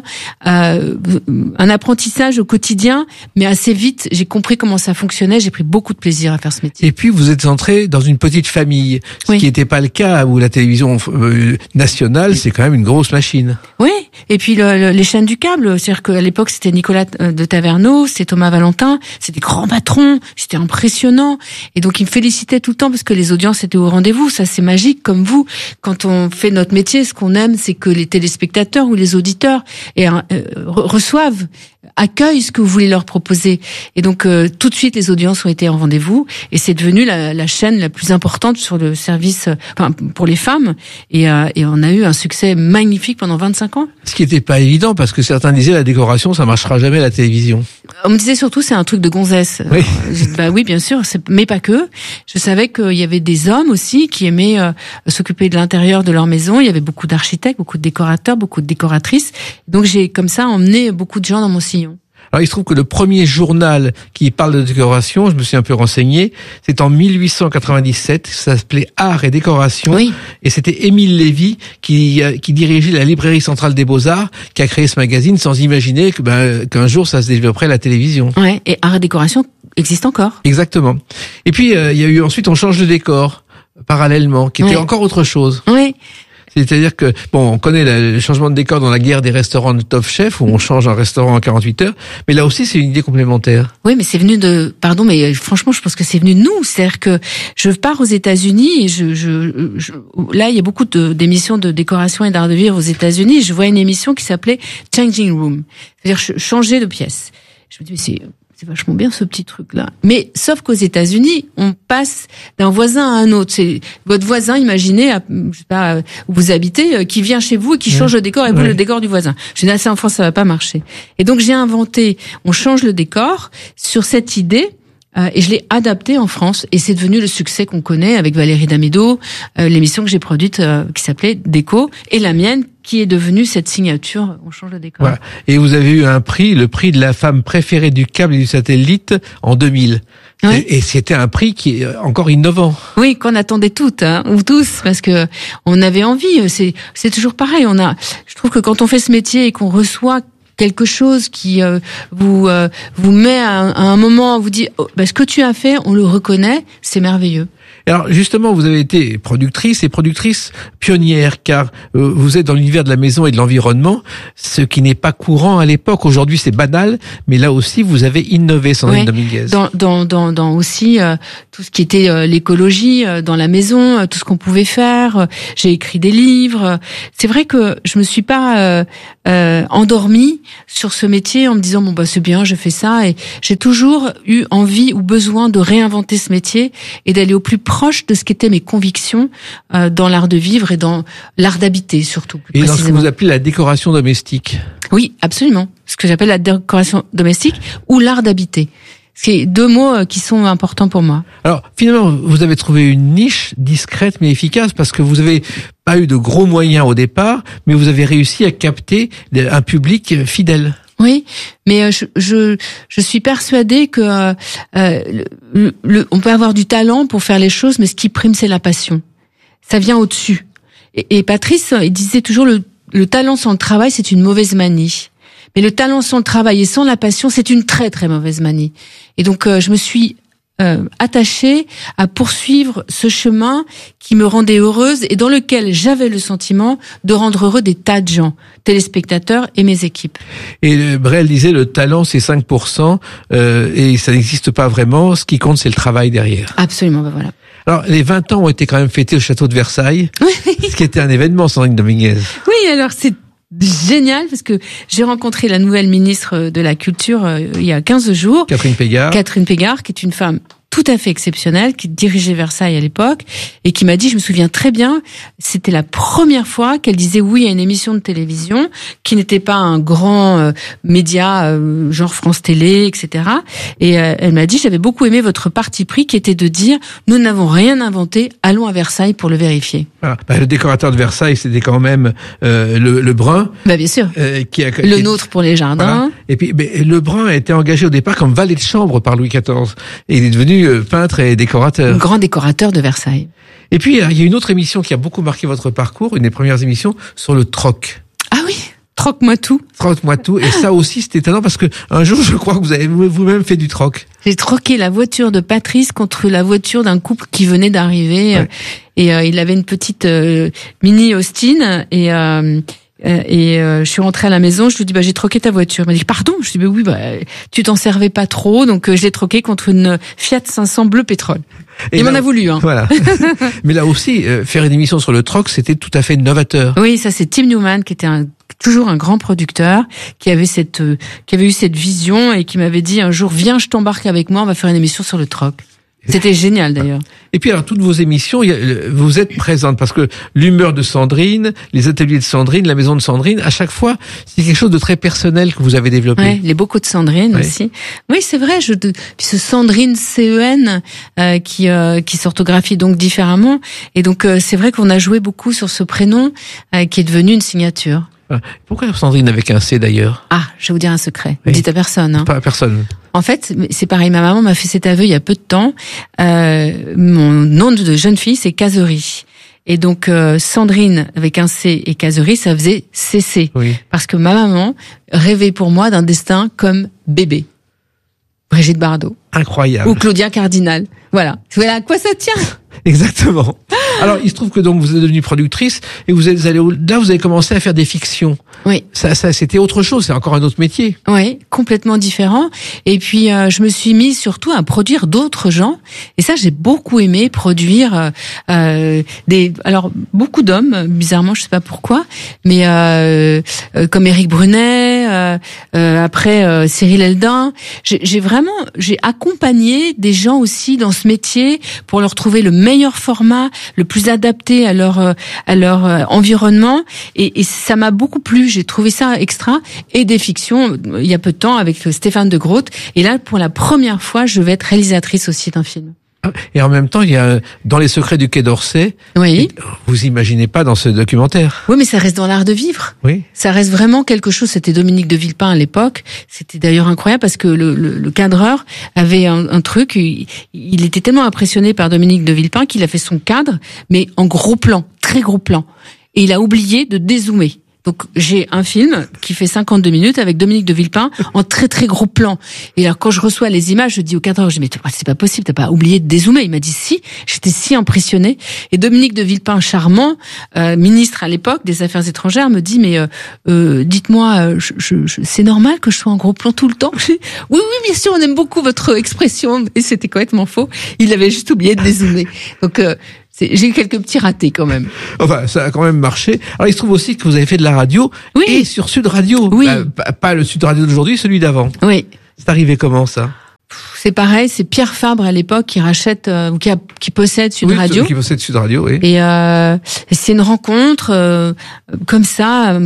un apprentissage au quotidien, mais assez vite, j'ai compris comment ça fonctionnait. J'ai pris beaucoup de plaisir à faire ce métier. Et puis, vous êtes entrée dans une petite famille. Ce qui n'était pas le cas où la télévision nationale, c'est quand même une grosse machine. Oui, et puis les chaînes du câble, c'est-à-dire qu'à l'époque c'était Nicolas de Taverneau, c'était Thomas Valentin, c'était des grands patrons, c'était impressionnant. Et donc ils me félicitaient tout le temps parce que les audiences étaient au rendez-vous. Ça c'est magique, comme vous. Quand on fait notre métier, ce qu'on aime, c'est que les téléspectateurs ou les auditeurs reçoivent, accueillent ce que vous voulez leur proposer. Et donc tout de suite les audiences ont été au rendez-vous et c'est devenu la chaîne la plus importante sur le service, pour les femmes, et on a eu un succès magnifique pendant 25 ans. Ce qui n'était pas évident, parce que certains disaient la décoration, ça marchera jamais à la télévision. On me disait surtout c'est un truc de gonzesse. Oui. Bah oui, bien sûr, mais pas que. Je savais qu'il y avait des hommes aussi qui aimaient s'occuper de l'intérieur de leur maison. Il y avait beaucoup d'architectes, beaucoup de décorateurs, beaucoup de décoratrices. Donc j'ai comme ça emmené beaucoup de gens dans mon sillon. Alors, il se trouve que le premier journal qui parle de décoration, je me suis un peu renseigné, c'est en 1897, ça s'appelait Art et Décoration, oui. Et c'était Émile Lévy qui dirigeait la librairie centrale des Beaux-Arts, qui a créé ce magazine sans imaginer qu'un jour ça se développerait à la télévision. Ouais, et Art et Décoration existe encore. Exactement. Et puis, il y a eu ensuite, on change de décor, parallèlement, qui était encore autre chose. Oui. C'est-à-dire que, on connaît le changement de décor dans la guerre des restaurants de Top Chef, où on change un restaurant en 48 heures, mais là aussi, c'est une idée complémentaire. Oui, mais c'est venu mais franchement, je pense que c'est venu de nous. C'est-à-dire que je pars aux États-Unis et là, il y a beaucoup d'émissions de décoration et d'art de vivre aux États-Unis. Je vois une émission qui s'appelait Changing Room. C'est-à-dire changer de pièce. Je me dis, mais c'est vachement bien ce petit truc-là. Mais sauf qu'aux États-Unis, on passe d'un voisin à un autre. C'est votre voisin, imaginez, je sais pas, où vous habitez, qui vient chez vous et qui change le décor et vous le décor du voisin. Je dis, ça en France, ça va pas marcher. Et donc j'ai inventé, on change le décor sur cette idée. Et je l'ai adapté en France et c'est devenu le succès qu'on connaît avec Valérie Damido, l'émission que j'ai produite qui s'appelait Déco, et la mienne qui est devenue cette signature, on change le décor. Voilà. Et vous avez eu un prix, le prix de la femme préférée du câble et du satellite en 2000. Oui. Et c'était un prix qui est encore innovant. Oui, qu'on attendait toutes, ou tous, parce que on avait envie. C'est toujours pareil. Je trouve que quand on fait ce métier et qu'on reçoit quelque chose qui vous met à un moment, vous dit ce que tu as fait, on le reconnaît, c'est merveilleux. Alors justement, vous avez été productrice pionnière, car vous êtes dans l'univers de la maison et de l'environnement, ce qui n'est pas courant à l'époque. Aujourd'hui, c'est banal, mais là aussi, vous avez innové, Sandrine Dominguez. Dans aussi tout ce qui était l'écologie dans la maison, tout ce qu'on pouvait faire. J'ai écrit des livres. C'est vrai que je me suis pas endormie sur ce métier en me disant c'est bien, je fais ça. Et j'ai toujours eu envie ou besoin de réinventer ce métier et d'aller au plus proche de ce qu'étaient mes convictions dans l'art de vivre et dans l'art d'habiter surtout. Et dans ce que vous appelez la décoration domestique. Oui, absolument. Ce que j'appelle la décoration domestique ou l'art d'habiter. C'est deux mots qui sont importants pour moi. Alors, finalement, vous avez trouvé une niche discrète mais efficace parce que vous avez pas eu de gros moyens au départ, mais vous avez réussi à capter un public fidèle. Oui, mais je suis persuadée que on peut avoir du talent pour faire les choses, mais ce qui prime, c'est la passion. Ça vient au-dessus. Et Patrice, il disait toujours le talent sans le travail, c'est une mauvaise manie. Mais le talent sans le travail et sans la passion, c'est une très très mauvaise manie. Et donc je me suis attachée à poursuivre ce chemin qui me rendait heureuse et dans lequel j'avais le sentiment de rendre heureux des tas de gens, téléspectateurs et mes équipes. Et Brel disait le talent c'est 5% et ça n'existe pas vraiment, ce qui compte c'est le travail derrière. Absolument, voilà. Alors les 20 ans ont été quand même fêtés au château de Versailles, ce qui était un événement, Sandrine Dominguez. Oui, alors c'est génial parce que j'ai rencontré la nouvelle ministre de la Culture il y a 15 jours. Catherine Pégard, qui est une femme tout à fait exceptionnelle, qui dirigeait Versailles à l'époque, et qui m'a dit, je me souviens très bien, c'était la première fois qu'elle disait oui à une émission de télévision, qui n'était pas un grand média, genre France Télé, etc. Et elle m'a dit, j'avais beaucoup aimé votre parti pris, qui était de dire, nous n'avons rien inventé, allons à Versailles pour le vérifier. Voilà. Le décorateur de Versailles, c'était quand même le Brun. Bien sûr. Le nôtre pour les jardins. Voilà. Et puis, le Brun a été engagé au départ comme valet de chambre par Louis XIV. Et il est devenu peintre et décorateur. Grand décorateur de Versailles. Et puis, il y a une autre émission qui a beaucoup marqué votre parcours, une des premières émissions, sur le troc. Ah oui, troc-moi tout. Troc-moi tout. Et ça aussi, c'était étonnant parce que un jour, je crois que vous avez vous-même fait du troc. J'ai troqué la voiture de Patrice contre la voiture d'un couple qui venait d'arriver. Ouais. Et il avait une petite Mini Austin et je suis rentrée à la maison, je lui dis j'ai troqué ta voiture. Il m'a dit pardon, je lui dis oui, tu t'en servais pas trop, donc je l'ai troqué contre une Fiat 500 bleu pétrole. Et il m'en a voulu Voilà. Mais là aussi faire une émission sur le troc, c'était tout à fait novateur. Oui, ça c'est Tim Newman qui était toujours un grand producteur qui avait eu cette vision et qui m'avait dit un jour viens, je t'embarque avec moi, on va faire une émission sur le troc. C'était génial d'ailleurs. Et puis alors toutes vos émissions, vous êtes présente parce que l'humeur de Sandrine, les ateliers de Sandrine, la maison de Sandrine, à chaque fois, c'est quelque chose de très personnel que vous avez développé. Ouais, les bocaux de Sandrine aussi. Oui, c'est vrai. Puis ce Sandrine CEN qui s'orthographie donc différemment. Et donc c'est vrai qu'on a joué beaucoup sur ce prénom qui est devenu une signature. Pourquoi Sandrine avec un C d'ailleurs? Ah, je vais vous dire un secret. Oui. Dites à personne. Pas à personne. En fait, c'est pareil. Ma maman m'a fait cet aveu il y a peu de temps. Mon nom de jeune fille, c'est Cazerie. Et donc Sandrine avec un C et Cazerie, ça faisait CC. Oui. Parce que ma maman rêvait pour moi d'un destin comme bébé. Brigitte Bardot. Incroyable. Ou Claudia Cardinal. Voilà à quoi ça tient. Exactement. Alors, il se trouve que donc vous êtes devenue productrice et vous êtes allée là, vous avez commencé à faire des fictions. Oui. Ça, c'était autre chose, c'est encore un autre métier. Oui, complètement différent. Et puis, je me suis mise surtout à produire d'autres gens. Et ça, j'ai beaucoup aimé produire alors beaucoup d'hommes, bizarrement, je sais pas pourquoi, mais comme Éric Brunet, après Cyril Eldin. J'ai accompagné des gens aussi dans ce métier pour leur trouver le meilleur format, le plus adapté à leur environnement. Et ça m'a beaucoup plu. J'ai trouvé ça extra. Et des fictions, il y a peu de temps, avec Stéphane de Groot. Et là, pour la première fois, je vais être réalisatrice aussi d'un film. Et en même temps, il y a dans Les Secrets du Quai d'Orsay. Oui. Vous imaginez pas dans ce documentaire. Oui, mais ça reste dans l'art de vivre. Oui. Ça reste vraiment quelque chose. C'était Dominique de Villepin à l'époque. C'était d'ailleurs incroyable parce que le cadreur avait un truc. Il était tellement impressionné par Dominique de Villepin qu'il a fait son cadre, mais en gros plan, très gros plan. Et il a oublié de dézoomer. Donc j'ai un film qui fait 52 minutes avec Dominique de Villepin en très très gros plan. Et alors quand je reçois les images, je dis au cadreur, je dis mais c'est pas possible, t'as pas oublié de dézoomer. Il m'a dit si, j'étais si impressionnée. Et Dominique de Villepin, charmant, ministre à l'époque des Affaires étrangères, me dit mais dites-moi, c'est normal que je sois en gros plan tout le temps? Oui, bien sûr, on aime beaucoup votre expression. Et c'était complètement faux. Il avait juste oublié de dézoomer. Donc j'ai eu quelques petits ratés quand même. Enfin, ça a quand même marché. Alors, il se trouve aussi que vous avez fait de la radio. Oui. Et sur Sud Radio. Oui. Pas le Sud Radio d'aujourd'hui, celui d'avant. Oui. C'est arrivé comment, ça? C'est pareil, c'est Pierre Fabre à l'époque qui rachète, qui possède Sud Radio. Qui possède Sud Radio, oui. Et c'est une rencontre comme ça.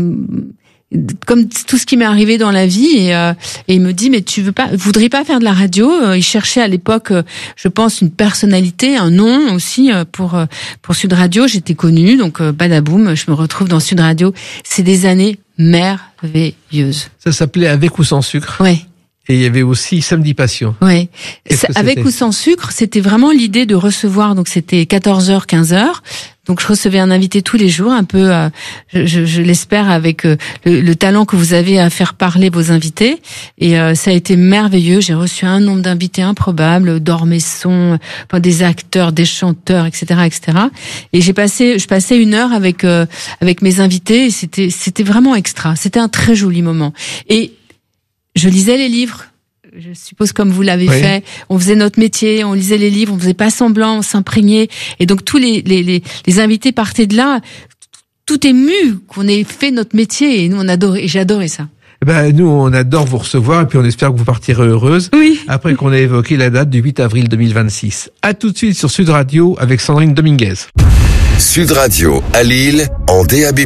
Comme tout ce qui m'est arrivé dans la vie, et il me dit mais tu voudrais pas faire de la radio? Il cherchait à l'époque, je pense, une personnalité, un nom aussi pour Sud Radio. J'étais connue, donc badaboum, je me retrouve dans Sud Radio. C'est des années merveilleuses. Ça s'appelait Avec ou sans sucre. Ouais. Et il y avait aussi Samedi Passion. Ouais. Avec ou sans sucre, c'était vraiment l'idée de recevoir. Donc c'était 14h, 15h. Donc je recevais un invité tous les jours, un peu, je l'espère, avec le talent que vous avez à faire parler vos invités. Et ça a été merveilleux. J'ai reçu un nombre d'invités improbable, d'Ormesson, des acteurs, des chanteurs, etc., etc. Et je passais 1 heure avec mes invités. Et c'était vraiment extra. C'était un très joli moment. Et je lisais les livres. Je suppose comme vous l'avez fait. On faisait notre métier, on lisait les livres, on faisait pas semblant, on s'imprégnait. Et donc tous les invités partaient de là, tout ému qu'on ait fait notre métier. Et nous, j'ai adoré ça. Nous, on adore vous recevoir et puis on espère que vous partirez heureuse. Oui. Après qu'on ait évoqué la date du 8 avril 2026. À tout de suite sur Sud Radio avec Sandrine Dominguez. Sud Radio à Lille en DAB+.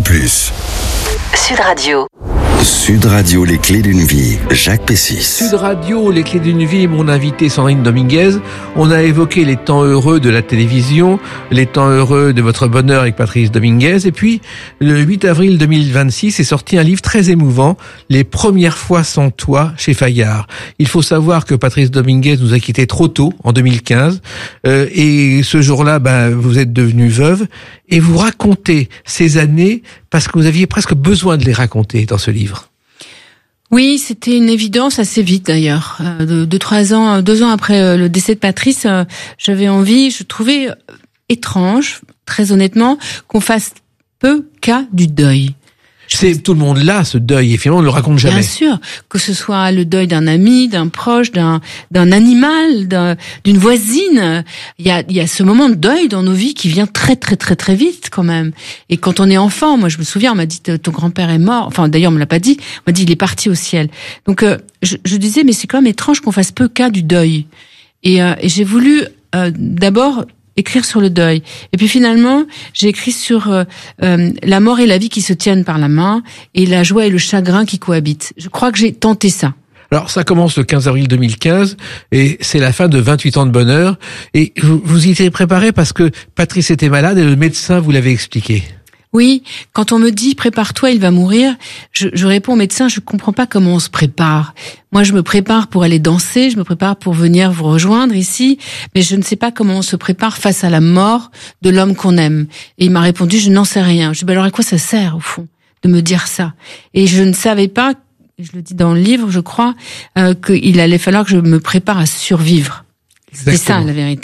Sud Radio. Sud Radio, les clés d'une vie. Jacques Pessis. Sud Radio, les clés d'une vie, mon invité Sandrine Dominguez. On a évoqué les temps heureux de la télévision, les temps heureux de votre bonheur avec Patrice Dominguez. Et puis, le 8 avril 2026 est sorti un livre très émouvant, Les premières fois sans toi, chez Fayard. Il faut savoir que Patrice Dominguez nous a quittés trop tôt, en 2015. Et ce jour-là, vous êtes devenue veuve. Et vous racontez ces années parce que vous aviez presque besoin de les raconter dans ce livre. Oui, c'était une évidence assez vite d'ailleurs. 2 ans après le décès de Patrice, j'avais envie, je trouvais étrange, très honnêtement, qu'on fasse peu cas du deuil. C'est tout le monde là, ce deuil, et finalement on ne le raconte jamais. Bien sûr, que ce soit le deuil d'un ami, d'un proche, d'un animal, d'une voisine. Il y a ce moment de deuil dans nos vies qui vient très très très très vite quand même. Et quand on est enfant, moi je me souviens, on m'a dit ton grand-père est mort. Enfin d'ailleurs on me l'a pas dit, on m'a dit il est parti au ciel. Donc je disais mais c'est quand même étrange qu'on fasse peu cas du deuil. Et j'ai voulu d'abord écrire sur le deuil. Et puis finalement, j'ai écrit sur la mort et la vie qui se tiennent par la main et la joie et le chagrin qui cohabitent. Je crois que j'ai tenté ça. Alors ça commence le 15 avril 2015 et c'est la fin de 28 ans de bonheur. Et vous y étiez préparé parce que Patrice était malade et le médecin vous l'avait expliqué. Oui, quand on me dit « prépare-toi, il va mourir », je réponds au médecin « je comprends pas comment on se prépare ». Moi, je me prépare pour aller danser, je me prépare pour venir vous rejoindre ici, mais je ne sais pas comment on se prépare face à la mort de l'homme qu'on aime. Et il m'a répondu « je n'en sais rien ». Je dis « alors à quoi ça sert, au fond, de me dire ça ?» Et je ne savais pas, je le dis dans le livre, je crois, qu'il allait falloir que je me prépare à survivre. C'est ça, la vérité.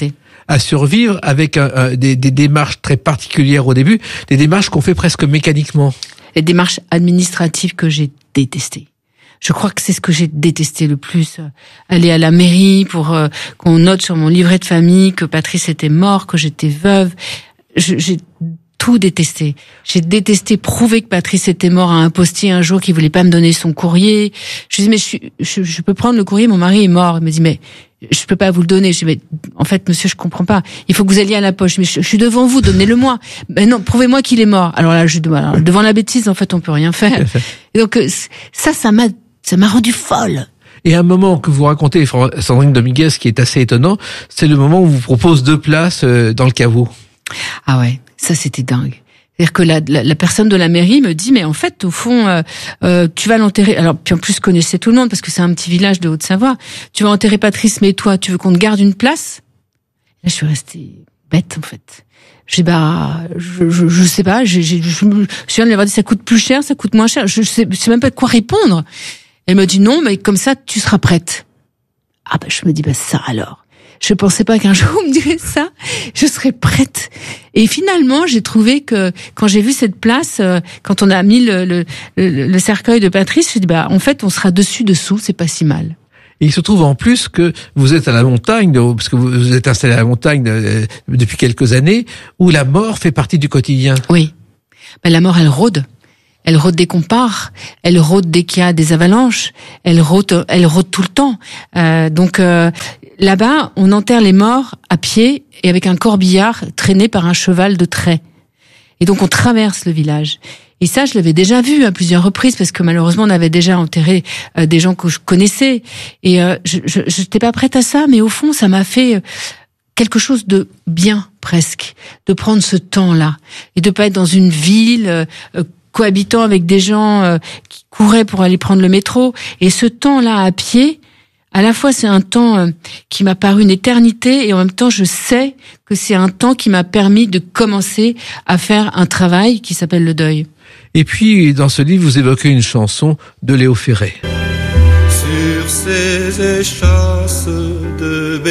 à survivre avec des démarches très particulières au début, des démarches qu'on fait presque mécaniquement. Les démarches administratives que j'ai détestées. Je crois que c'est ce que j'ai détesté le plus. Aller à la mairie pour qu'on note sur mon livret de famille que Patrice était mort, que j'étais veuve. J'ai tout détesté. J'ai détesté prouver que Patrice était mort à un postier un jour qui voulait pas me donner son courrier. Je lui dis, mais je peux prendre le courrier, mon mari est mort. Il me dit, mais je peux pas vous le donner. Je dis, mais en fait, monsieur, je comprends pas. Il faut que vous alliez à la poste. Mais je suis devant vous, donnez-le-moi. Mais non, prouvez-moi qu'il est mort. Alors là, devant la bêtise, en fait, on peut rien faire. Et donc, ça m'a rendu folle. Et un moment que vous racontez, Sandrine Dominguez, qui est assez étonnant, c'est le moment où vous propose 2 places dans le caveau. Ah ouais, ça c'était dingue. C'est-à-dire que la personne de la mairie me dit, mais en fait, au fond, tu vas l'enterrer. Alors, puis en plus, je connaissais tout le monde parce que c'est un petit village de Haute-Savoie. Tu vas enterrer Patrice, mais toi, tu veux qu'on te garde une place? Là, je suis restée bête, en fait. J'ai je sais pas, je me souviens de lui avoir dit, ça coûte plus cher, ça coûte moins cher. Je sais même pas de quoi répondre. Elle me dit non, mais comme ça, tu seras prête. Ah, je me dis, ça alors. Je pensais pas qu'un jour on me dirait ça. Je serais prête. Et finalement, j'ai trouvé que quand j'ai vu cette place, quand on a mis le cercueil de Patrice, je dis en fait, on sera dessous, c'est pas si mal. Et il se trouve en plus que vous êtes à la montagne, parce que vous êtes installé à la montagne depuis quelques années, où la mort fait partie du quotidien. Oui. La mort, elle rôde. Elle rôde dès qu'on part, elle rôde dès qu'il y a des avalanches, elle rôde tout le temps. Donc là-bas, on enterre les morts à pied et avec un corbillard traîné par un cheval de trait. Et donc on traverse le village. Et ça, je l'avais déjà vu à plusieurs reprises parce que malheureusement, on avait déjà enterré des gens que je connaissais. Et je n'étais pas prête à ça, mais au fond, ça m'a fait quelque chose de bien presque, de prendre ce temps-là et de pas être dans une ville cohabitant avec des gens qui couraient pour aller prendre le métro. Et ce temps-là à pied, à la fois c'est un temps qui m'a paru une éternité et en même temps je sais que c'est un temps qui m'a permis de commencer à faire un travail qui s'appelle le deuil. Et puis dans ce livre vous évoquez une chanson de Léo Ferré. Sur ces échasses de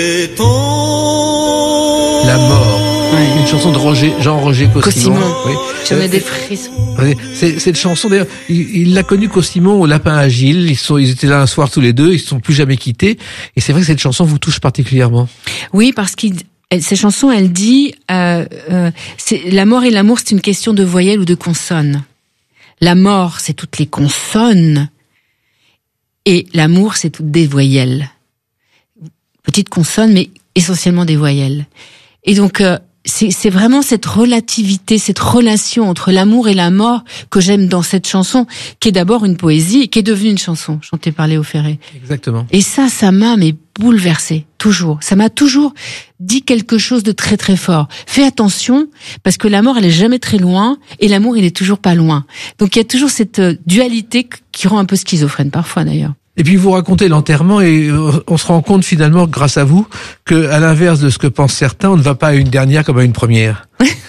béton. La mort. Une chanson de Jean-Roger Cossimon. Oui. J'en ai des frissons. Cette chanson, d'ailleurs, il l'a connue Cossimon au Lapin Agile. Ils étaient là un soir tous les deux. Ils se sont plus jamais quittés. Et c'est vrai que cette chanson vous touche particulièrement. Oui, parce ces chansons, elle dit, la mort et l'amour, c'est une question de voyelles ou de consonnes. La mort, c'est toutes les consonnes. Et l'amour, c'est toutes des voyelles. Petites consonnes, mais essentiellement des voyelles. Et donc, c'est vraiment cette relativité, cette relation entre l'amour et la mort que j'aime dans cette chanson, qui est d'abord une poésie et qui est devenue une chanson chantée par Léo Ferré. Exactement. Et ça m'a bouleversée, toujours. Ça m'a toujours dit quelque chose de très très fort. Fais attention, parce que la mort, elle est jamais très loin, et l'amour, il est toujours pas loin. Donc il y a toujours cette dualité qui rend un peu schizophrène parfois d'ailleurs. Et puis vous racontez l'enterrement et on se rend compte finalement, grâce à vous, que à l'inverse de ce que pensent certains, on ne va pas à une dernière comme à une première.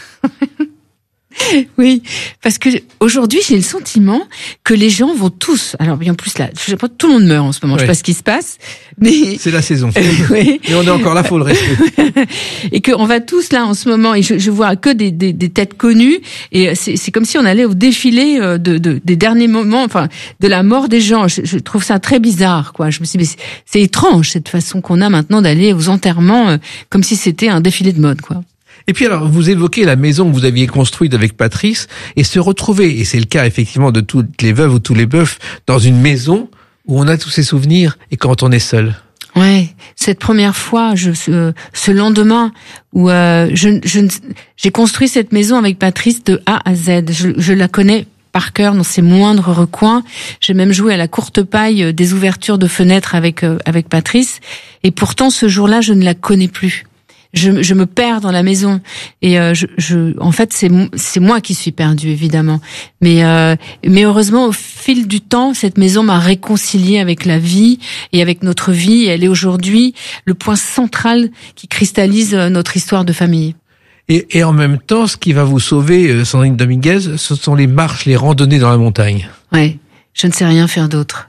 Oui, parce que aujourd'hui j'ai le sentiment que les gens vont tous. Alors bien plus là, je sais pas, tout le monde meurt en ce moment. Oui. Je sais pas ce qui se passe, mais c'est la saison. Oui. Et on est encore là, faut le rester. Et que on va tous là en ce moment. Et je vois que des têtes connues. Et c'est comme si on allait au défilé des derniers moments, enfin de la mort des gens. Je trouve ça très bizarre, quoi. Je me suis dit, mais c'est étrange cette façon qu'on a maintenant d'aller aux enterrements comme si c'était un défilé de mode, quoi. Et puis alors, vous évoquez la maison que vous aviez construite avec Patrice, et se retrouver, et c'est le cas effectivement de toutes les veuves ou tous les veufs, dans une maison où on a tous ses souvenirs, et quand on est seul. Ouais, cette première fois, ce lendemain où j'ai construit cette maison avec Patrice de A à Z, je la connais par cœur dans ses moindres recoins. J'ai même joué à la courte paille des ouvertures de fenêtres avec Patrice, et pourtant ce jour-là, je ne la connais plus. Je me perds dans la maison et en fait c'est moi qui suis perdue évidemment, mais heureusement au fil du temps cette maison m'a réconciliée avec la vie et avec notre vie, et elle est aujourd'hui le point central qui cristallise notre histoire de famille. Et en même temps, ce qui va vous sauver, Sandrine Dominguez, ce sont les marches, les randonnées dans la montagne. Ouais, je ne sais rien faire d'autre.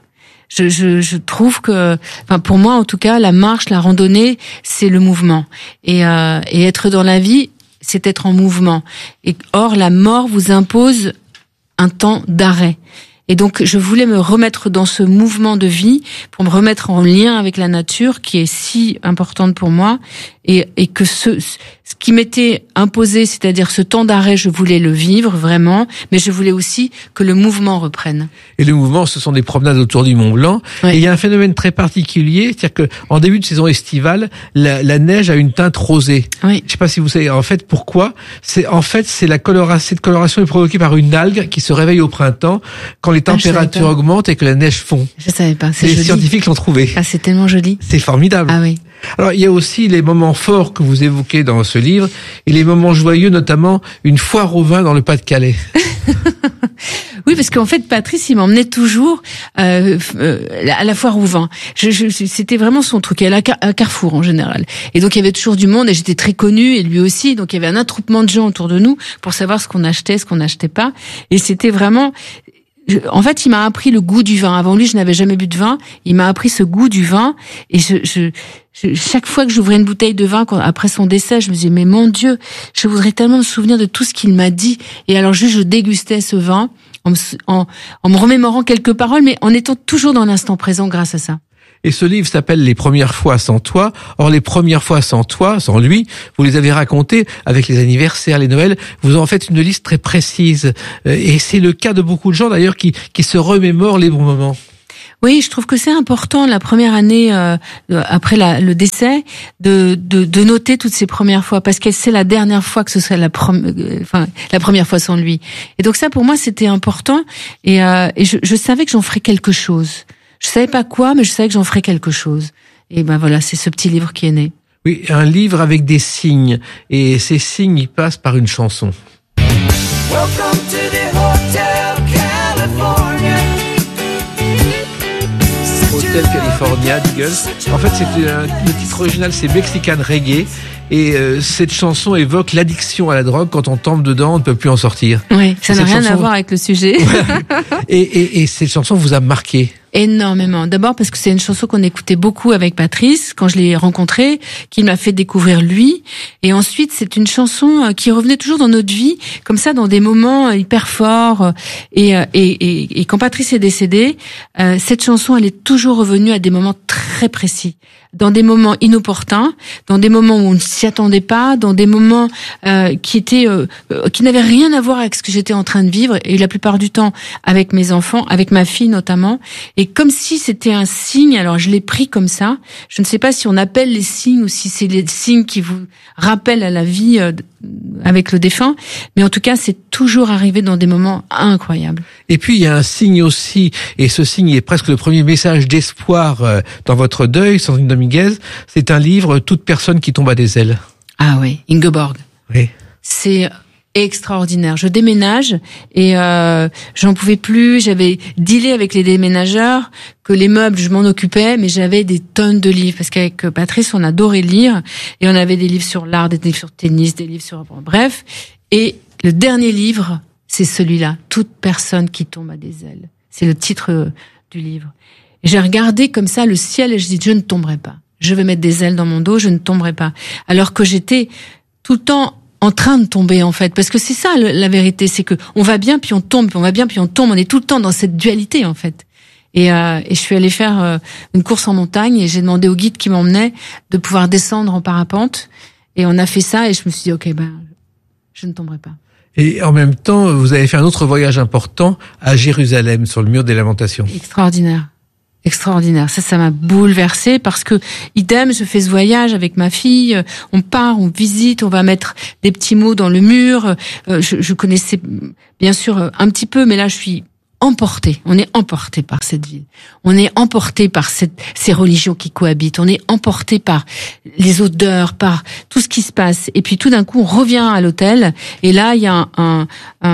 Je trouve que, enfin pour moi en tout cas, la marche, la randonnée, c'est le mouvement. Et être dans la vie, c'est être en mouvement. Et or la mort vous impose un temps d'arrêt. Et donc, je voulais me remettre dans ce mouvement de vie pour me remettre en lien avec la nature qui est si importante pour moi et que ce qui m'était imposé, c'est-à-dire ce temps d'arrêt, je voulais le vivre vraiment, mais je voulais aussi que le mouvement reprenne. Et le mouvement, ce sont des promenades autour du Mont Blanc. Oui. Et il y a un phénomène très particulier, c'est-à-dire que en début de saison estivale, la neige a une teinte rosée. Oui. Je sais pas si vous savez en fait pourquoi. C'est cette coloration est provoquée par une algue qui se réveille au printemps quand les températures augmentent et que la neige fond. Je savais pas. C'est les scientifiques l'ont trouvé. Ah, c'est tellement joli. C'est formidable. Ah oui. Alors, il y a aussi les moments forts que vous évoquez dans ce livre et les moments joyeux, notamment une foire au vin dans le Pas-de-Calais. Oui, parce qu'en fait, Patrice, il m'emmenait toujours à la foire au vin. C'était vraiment son truc. Elle à Carrefour en général. Et donc, il y avait toujours du monde et j'étais très connue et lui aussi. Donc, il y avait un attroupement de gens autour de nous pour savoir ce qu'on achetait, ce qu'on n'achetait pas. Et c'était vraiment... En fait, il m'a appris le goût du vin. Avant lui, je n'avais jamais bu de vin. Il m'a appris ce goût du vin. Et chaque fois que j'ouvrais une bouteille de vin, après son décès, je me disais, mais mon Dieu, je voudrais tellement me souvenir de tout ce qu'il m'a dit. Et alors, je dégustais ce vin en me remémorant quelques paroles, mais en étant toujours dans l'instant présent grâce à ça. Et ce livre s'appelle Les premières fois sans toi. Or, les premières fois sans toi, sans lui, vous les avez racontées avec les anniversaires, les Noëls. Vous en faites une liste très précise. Et c'est le cas de beaucoup de gens, d'ailleurs, qui se remémorent les bons moments. Oui, je trouve que c'est important la première année après le décès de noter toutes ces premières fois parce que c'est la dernière fois que ce serait la première fois sans lui. Et donc ça pour moi c'était important et je savais que j'en ferais quelque chose. Je savais pas quoi, mais je savais que j'en ferais quelque chose. Et ben voilà, c'est ce petit livre qui est né. Oui, un livre avec des signes. Et ces signes, ils passent par une chanson. Welcome to the Hotel California. Hotel California d'Eagles. En fait, le titre original, c'est Mexican Reggae. Et cette chanson évoque l'addiction à la drogue. Quand on tombe dedans, on ne peut plus en sortir. Oui, ça n'a rien à voir avec le sujet. et cette chanson vous a marqué? Énormément. D'abord parce que c'est une chanson qu'on écoutait beaucoup avec Patrice quand je l'ai rencontré, qui m'a fait découvrir lui. Et ensuite, c'est une chanson qui revenait toujours dans notre vie, comme ça, dans des moments hyper forts. Et quand Patrice est décédé, cette chanson, elle est toujours revenue à des moments très précis, dans des moments inopportuns, dans des moments où on ne s'y attendait pas, dans des moments qui n'avaient rien à voir avec ce que j'étais en train de vivre, et la plupart du temps avec mes enfants, avec ma fille notamment. Et comme si c'était un signe, alors je l'ai pris comme ça. Je ne sais pas si on appelle les signes ou si c'est les signes qui vous rappellent à la vie avec le défunt, mais en tout cas, c'est toujours arrivé dans des moments incroyables. Et puis, il y a un signe aussi, et ce signe est presque le premier message d'espoir dans votre deuil, Sandrine Dominguez. C'est un livre, Toute personne qui tombe à des ailes. Ah oui, Ingeborg. Oui. C'est extraordinaire. Je déménage et j'en pouvais plus. J'avais dealé avec les déménageurs que les meubles, je m'en occupais, mais j'avais des tonnes de livres parce qu'avec Patrice, on adorait lire et on avait des livres sur l'art, des livres sur tennis, des livres sur bref. Et le dernier livre, c'est celui-là, Toute personne qui tombe à des ailes. C'est le titre du livre. Et j'ai regardé comme ça le ciel et je dis je ne tomberai pas. Je vais mettre des ailes dans mon dos, je ne tomberai pas. Alors que j'étais tout le temps en train de tomber en fait, parce que c'est ça la vérité, c'est que on va bien puis on tombe, puis on va bien puis on tombe, on est tout le temps dans cette dualité en fait. Et je suis allée faire une course en montagne et j'ai demandé au guide qui m'emmenait de pouvoir descendre en parapente et on a fait ça et je me suis dit ok je ne tomberai pas. Et en même temps, vous avez fait un autre voyage important à Jérusalem sur le mur des Lamentations. Extraordinaire. Ça m'a bouleversée parce que, idem, je fais ce voyage avec ma fille, on part, on visite, on va mettre des petits mots dans le mur. Je connaissais bien sûr un petit peu, mais là je suis emporté. On est emporté par cette ville. On est emporté par ces religions qui cohabitent. On est emporté par les odeurs, par tout ce qui se passe. Et puis tout d'un coup, on revient à l'hôtel. Et là, il y a un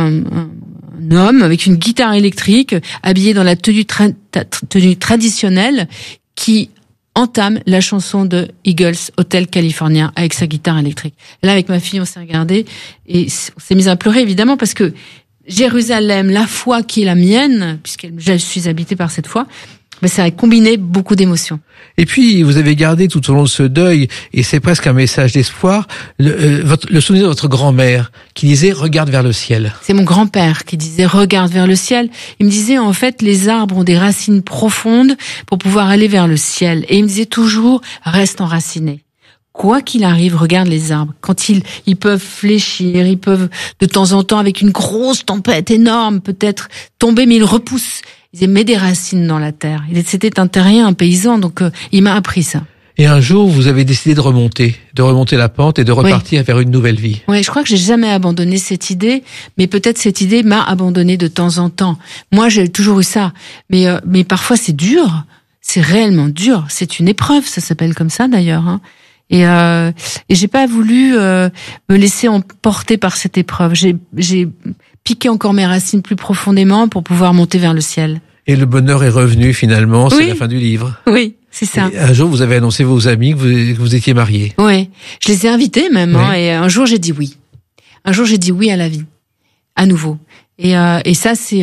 homme avec une guitare électrique, habillé dans la tenue traditionnelle, qui entame la chanson de Eagles, Hotel California, avec sa guitare électrique. Et là, avec ma fille, on s'est regardé et on s'est mis à pleurer, évidemment, parce que Jérusalem, la foi qui est la mienne, puisque je suis habitée par cette foi, Mais ça a combiné beaucoup d'émotions. Et puis, vous avez gardé tout au long de ce deuil, et c'est presque un message d'espoir, le souvenir de votre grand-mère qui disait « Regarde vers le ciel ». C'est mon grand-père qui disait « Regarde vers le ciel ». Il me disait en fait, les arbres ont des racines profondes pour pouvoir aller vers le ciel. Et il me disait toujours « Reste enraciné ». Quoi qu'il arrive, regarde les arbres. Quand ils peuvent fléchir, ils peuvent de temps en temps, avec une grosse tempête énorme, peut-être tomber, mais ils repoussent. Ils met des racines dans la terre. C'était un terrien, un paysan, donc il m'a appris ça. Et un jour, vous avez décidé de remonter la pente et de repartir vers une nouvelle vie. Oui, je crois que j'ai jamais abandonné cette idée, mais peut-être cette idée m'a abandonné de temps en temps. Moi, j'ai toujours eu ça, mais parfois c'est dur, c'est réellement dur. C'est une épreuve, ça s'appelle comme ça d'ailleurs. Hein. Et j'ai pas voulu me laisser emporter par cette épreuve. J'ai piqué encore mes racines plus profondément pour pouvoir monter vers le ciel. Et le bonheur est revenu finalement, c'est la fin du livre. Oui, c'est ça. Et un jour, vous avez annoncé à vos amis que vous étiez mariés. Oui, je les ai invités même, hein, et un jour j'ai dit oui. Un jour j'ai dit oui à la vie, à nouveau. Et ça, c'est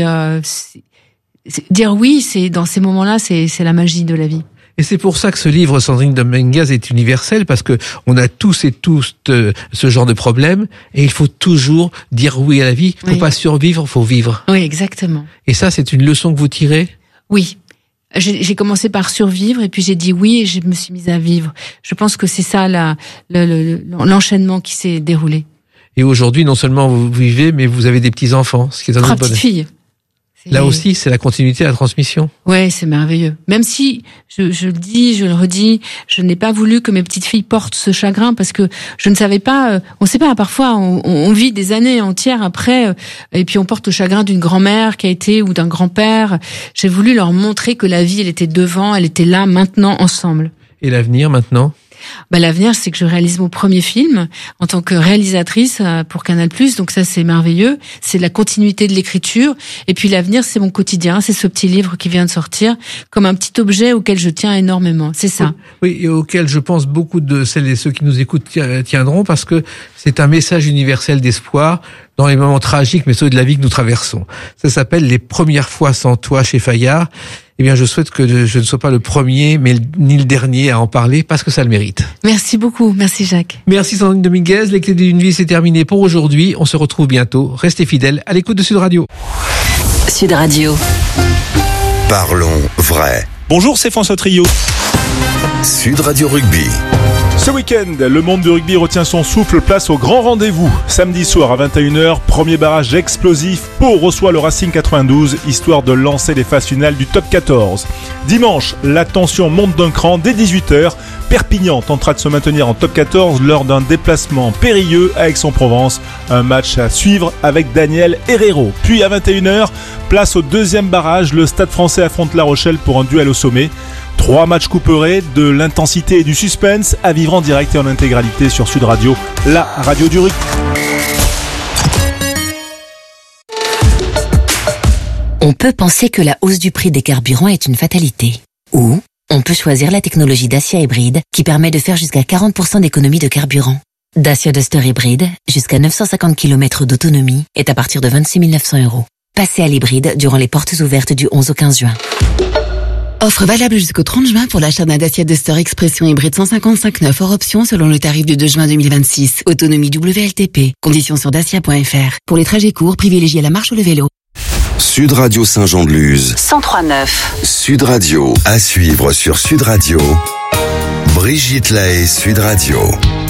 dire oui, c'est dans ces moments-là, c'est la magie de la vie. Et c'est pour ça que ce livre, Sandrine Dominguez, est universel, parce que on a tous et tous ce genre de problème, et il faut toujours dire oui à la vie. Pour pas survivre, faut vivre. Oui, exactement. Et ça, c'est une leçon que vous tirez? Oui. J'ai commencé par survivre, et puis j'ai dit oui, et je me suis mise à vivre. Je pense que c'est ça l'enchaînement qui s'est déroulé. Et aujourd'hui, non seulement vous vivez, mais vous avez des petits-enfants, ce qui est un autre bonheur. 3 petites filles. Là aussi, c'est la continuité, la transmission. Ouais, c'est merveilleux. Même si, je le dis, je le redis, je n'ai pas voulu que mes petites filles portent ce chagrin, parce que je ne savais pas, on sait pas, parfois on vit des années entières après, et puis on porte le chagrin d'une grand-mère qui a été, ou d'un grand-père. J'ai voulu leur montrer que la vie, elle était devant, elle était là, maintenant, ensemble. Et l'avenir, maintenant? L'avenir, c'est que je réalise mon premier film en tant que réalisatrice pour Canal+, donc ça c'est merveilleux, c'est la continuité de l'écriture, et puis l'avenir c'est mon quotidien, c'est ce petit livre qui vient de sortir, comme un petit objet auquel je tiens énormément, c'est ça. Oui, et auquel je pense beaucoup de celles et ceux qui nous écoutent tiendront, parce que c'est un message universel d'espoir dans les moments tragiques, mais ceux de la vie que nous traversons. Ça s'appelle « Les premières fois sans toi » chez Fayard. Eh bien, je souhaite que je ne sois pas le premier, ni le dernier à en parler, parce que ça le mérite. Merci beaucoup. Merci Jacques. Merci Sandrine Dominguez. Les clés d'une vie, c'est terminé pour aujourd'hui. On se retrouve bientôt. Restez fidèles à l'écoute de Sud Radio. Sud Radio. Parlons vrai. Bonjour, c'est François Trio. Sud Radio Rugby. Ce week-end, le monde du rugby retient son souffle, place au grand rendez-vous. Samedi soir à 21h, premier barrage explosif, Pau reçoit le Racing 92, histoire de lancer les phases finales du top 14. Dimanche, la tension monte d'un cran dès 18h. Perpignan tentera de se maintenir en top 14 lors d'un déplacement périlleux à Aix-en-Provence. Un match à suivre avec Daniel Herrero. Puis à 21h, place au deuxième barrage, le Stade Français affronte La Rochelle pour un duel au sommet. 3 matchs couperés, de l'intensité et du suspense à vivre en direct et en intégralité sur Sud Radio, la radio du rugby. On peut penser que la hausse du prix des carburants est une fatalité. Ou on peut choisir la technologie Dacia hybride qui permet de faire jusqu'à 40% d'économie de carburant. Dacia Duster hybride, jusqu'à 950 km d'autonomie, est à partir de 26 900 €. Passez à l'hybride durant les portes ouvertes du 11 au 15 juin. Offre valable jusqu'au 30 juin pour l'achat d'un Dacia Duster Expression hybride 155/9 hors option selon le tarif du 2 juin 2026. Autonomie WLTP. Conditions sur dacia.fr. Pour les trajets courts, privilégiez la marche ou le vélo. Sud Radio Saint-Jean-de-Luz. 103.9. Sud Radio. À suivre sur Sud Radio. Brigitte Lahaie, Sud Radio.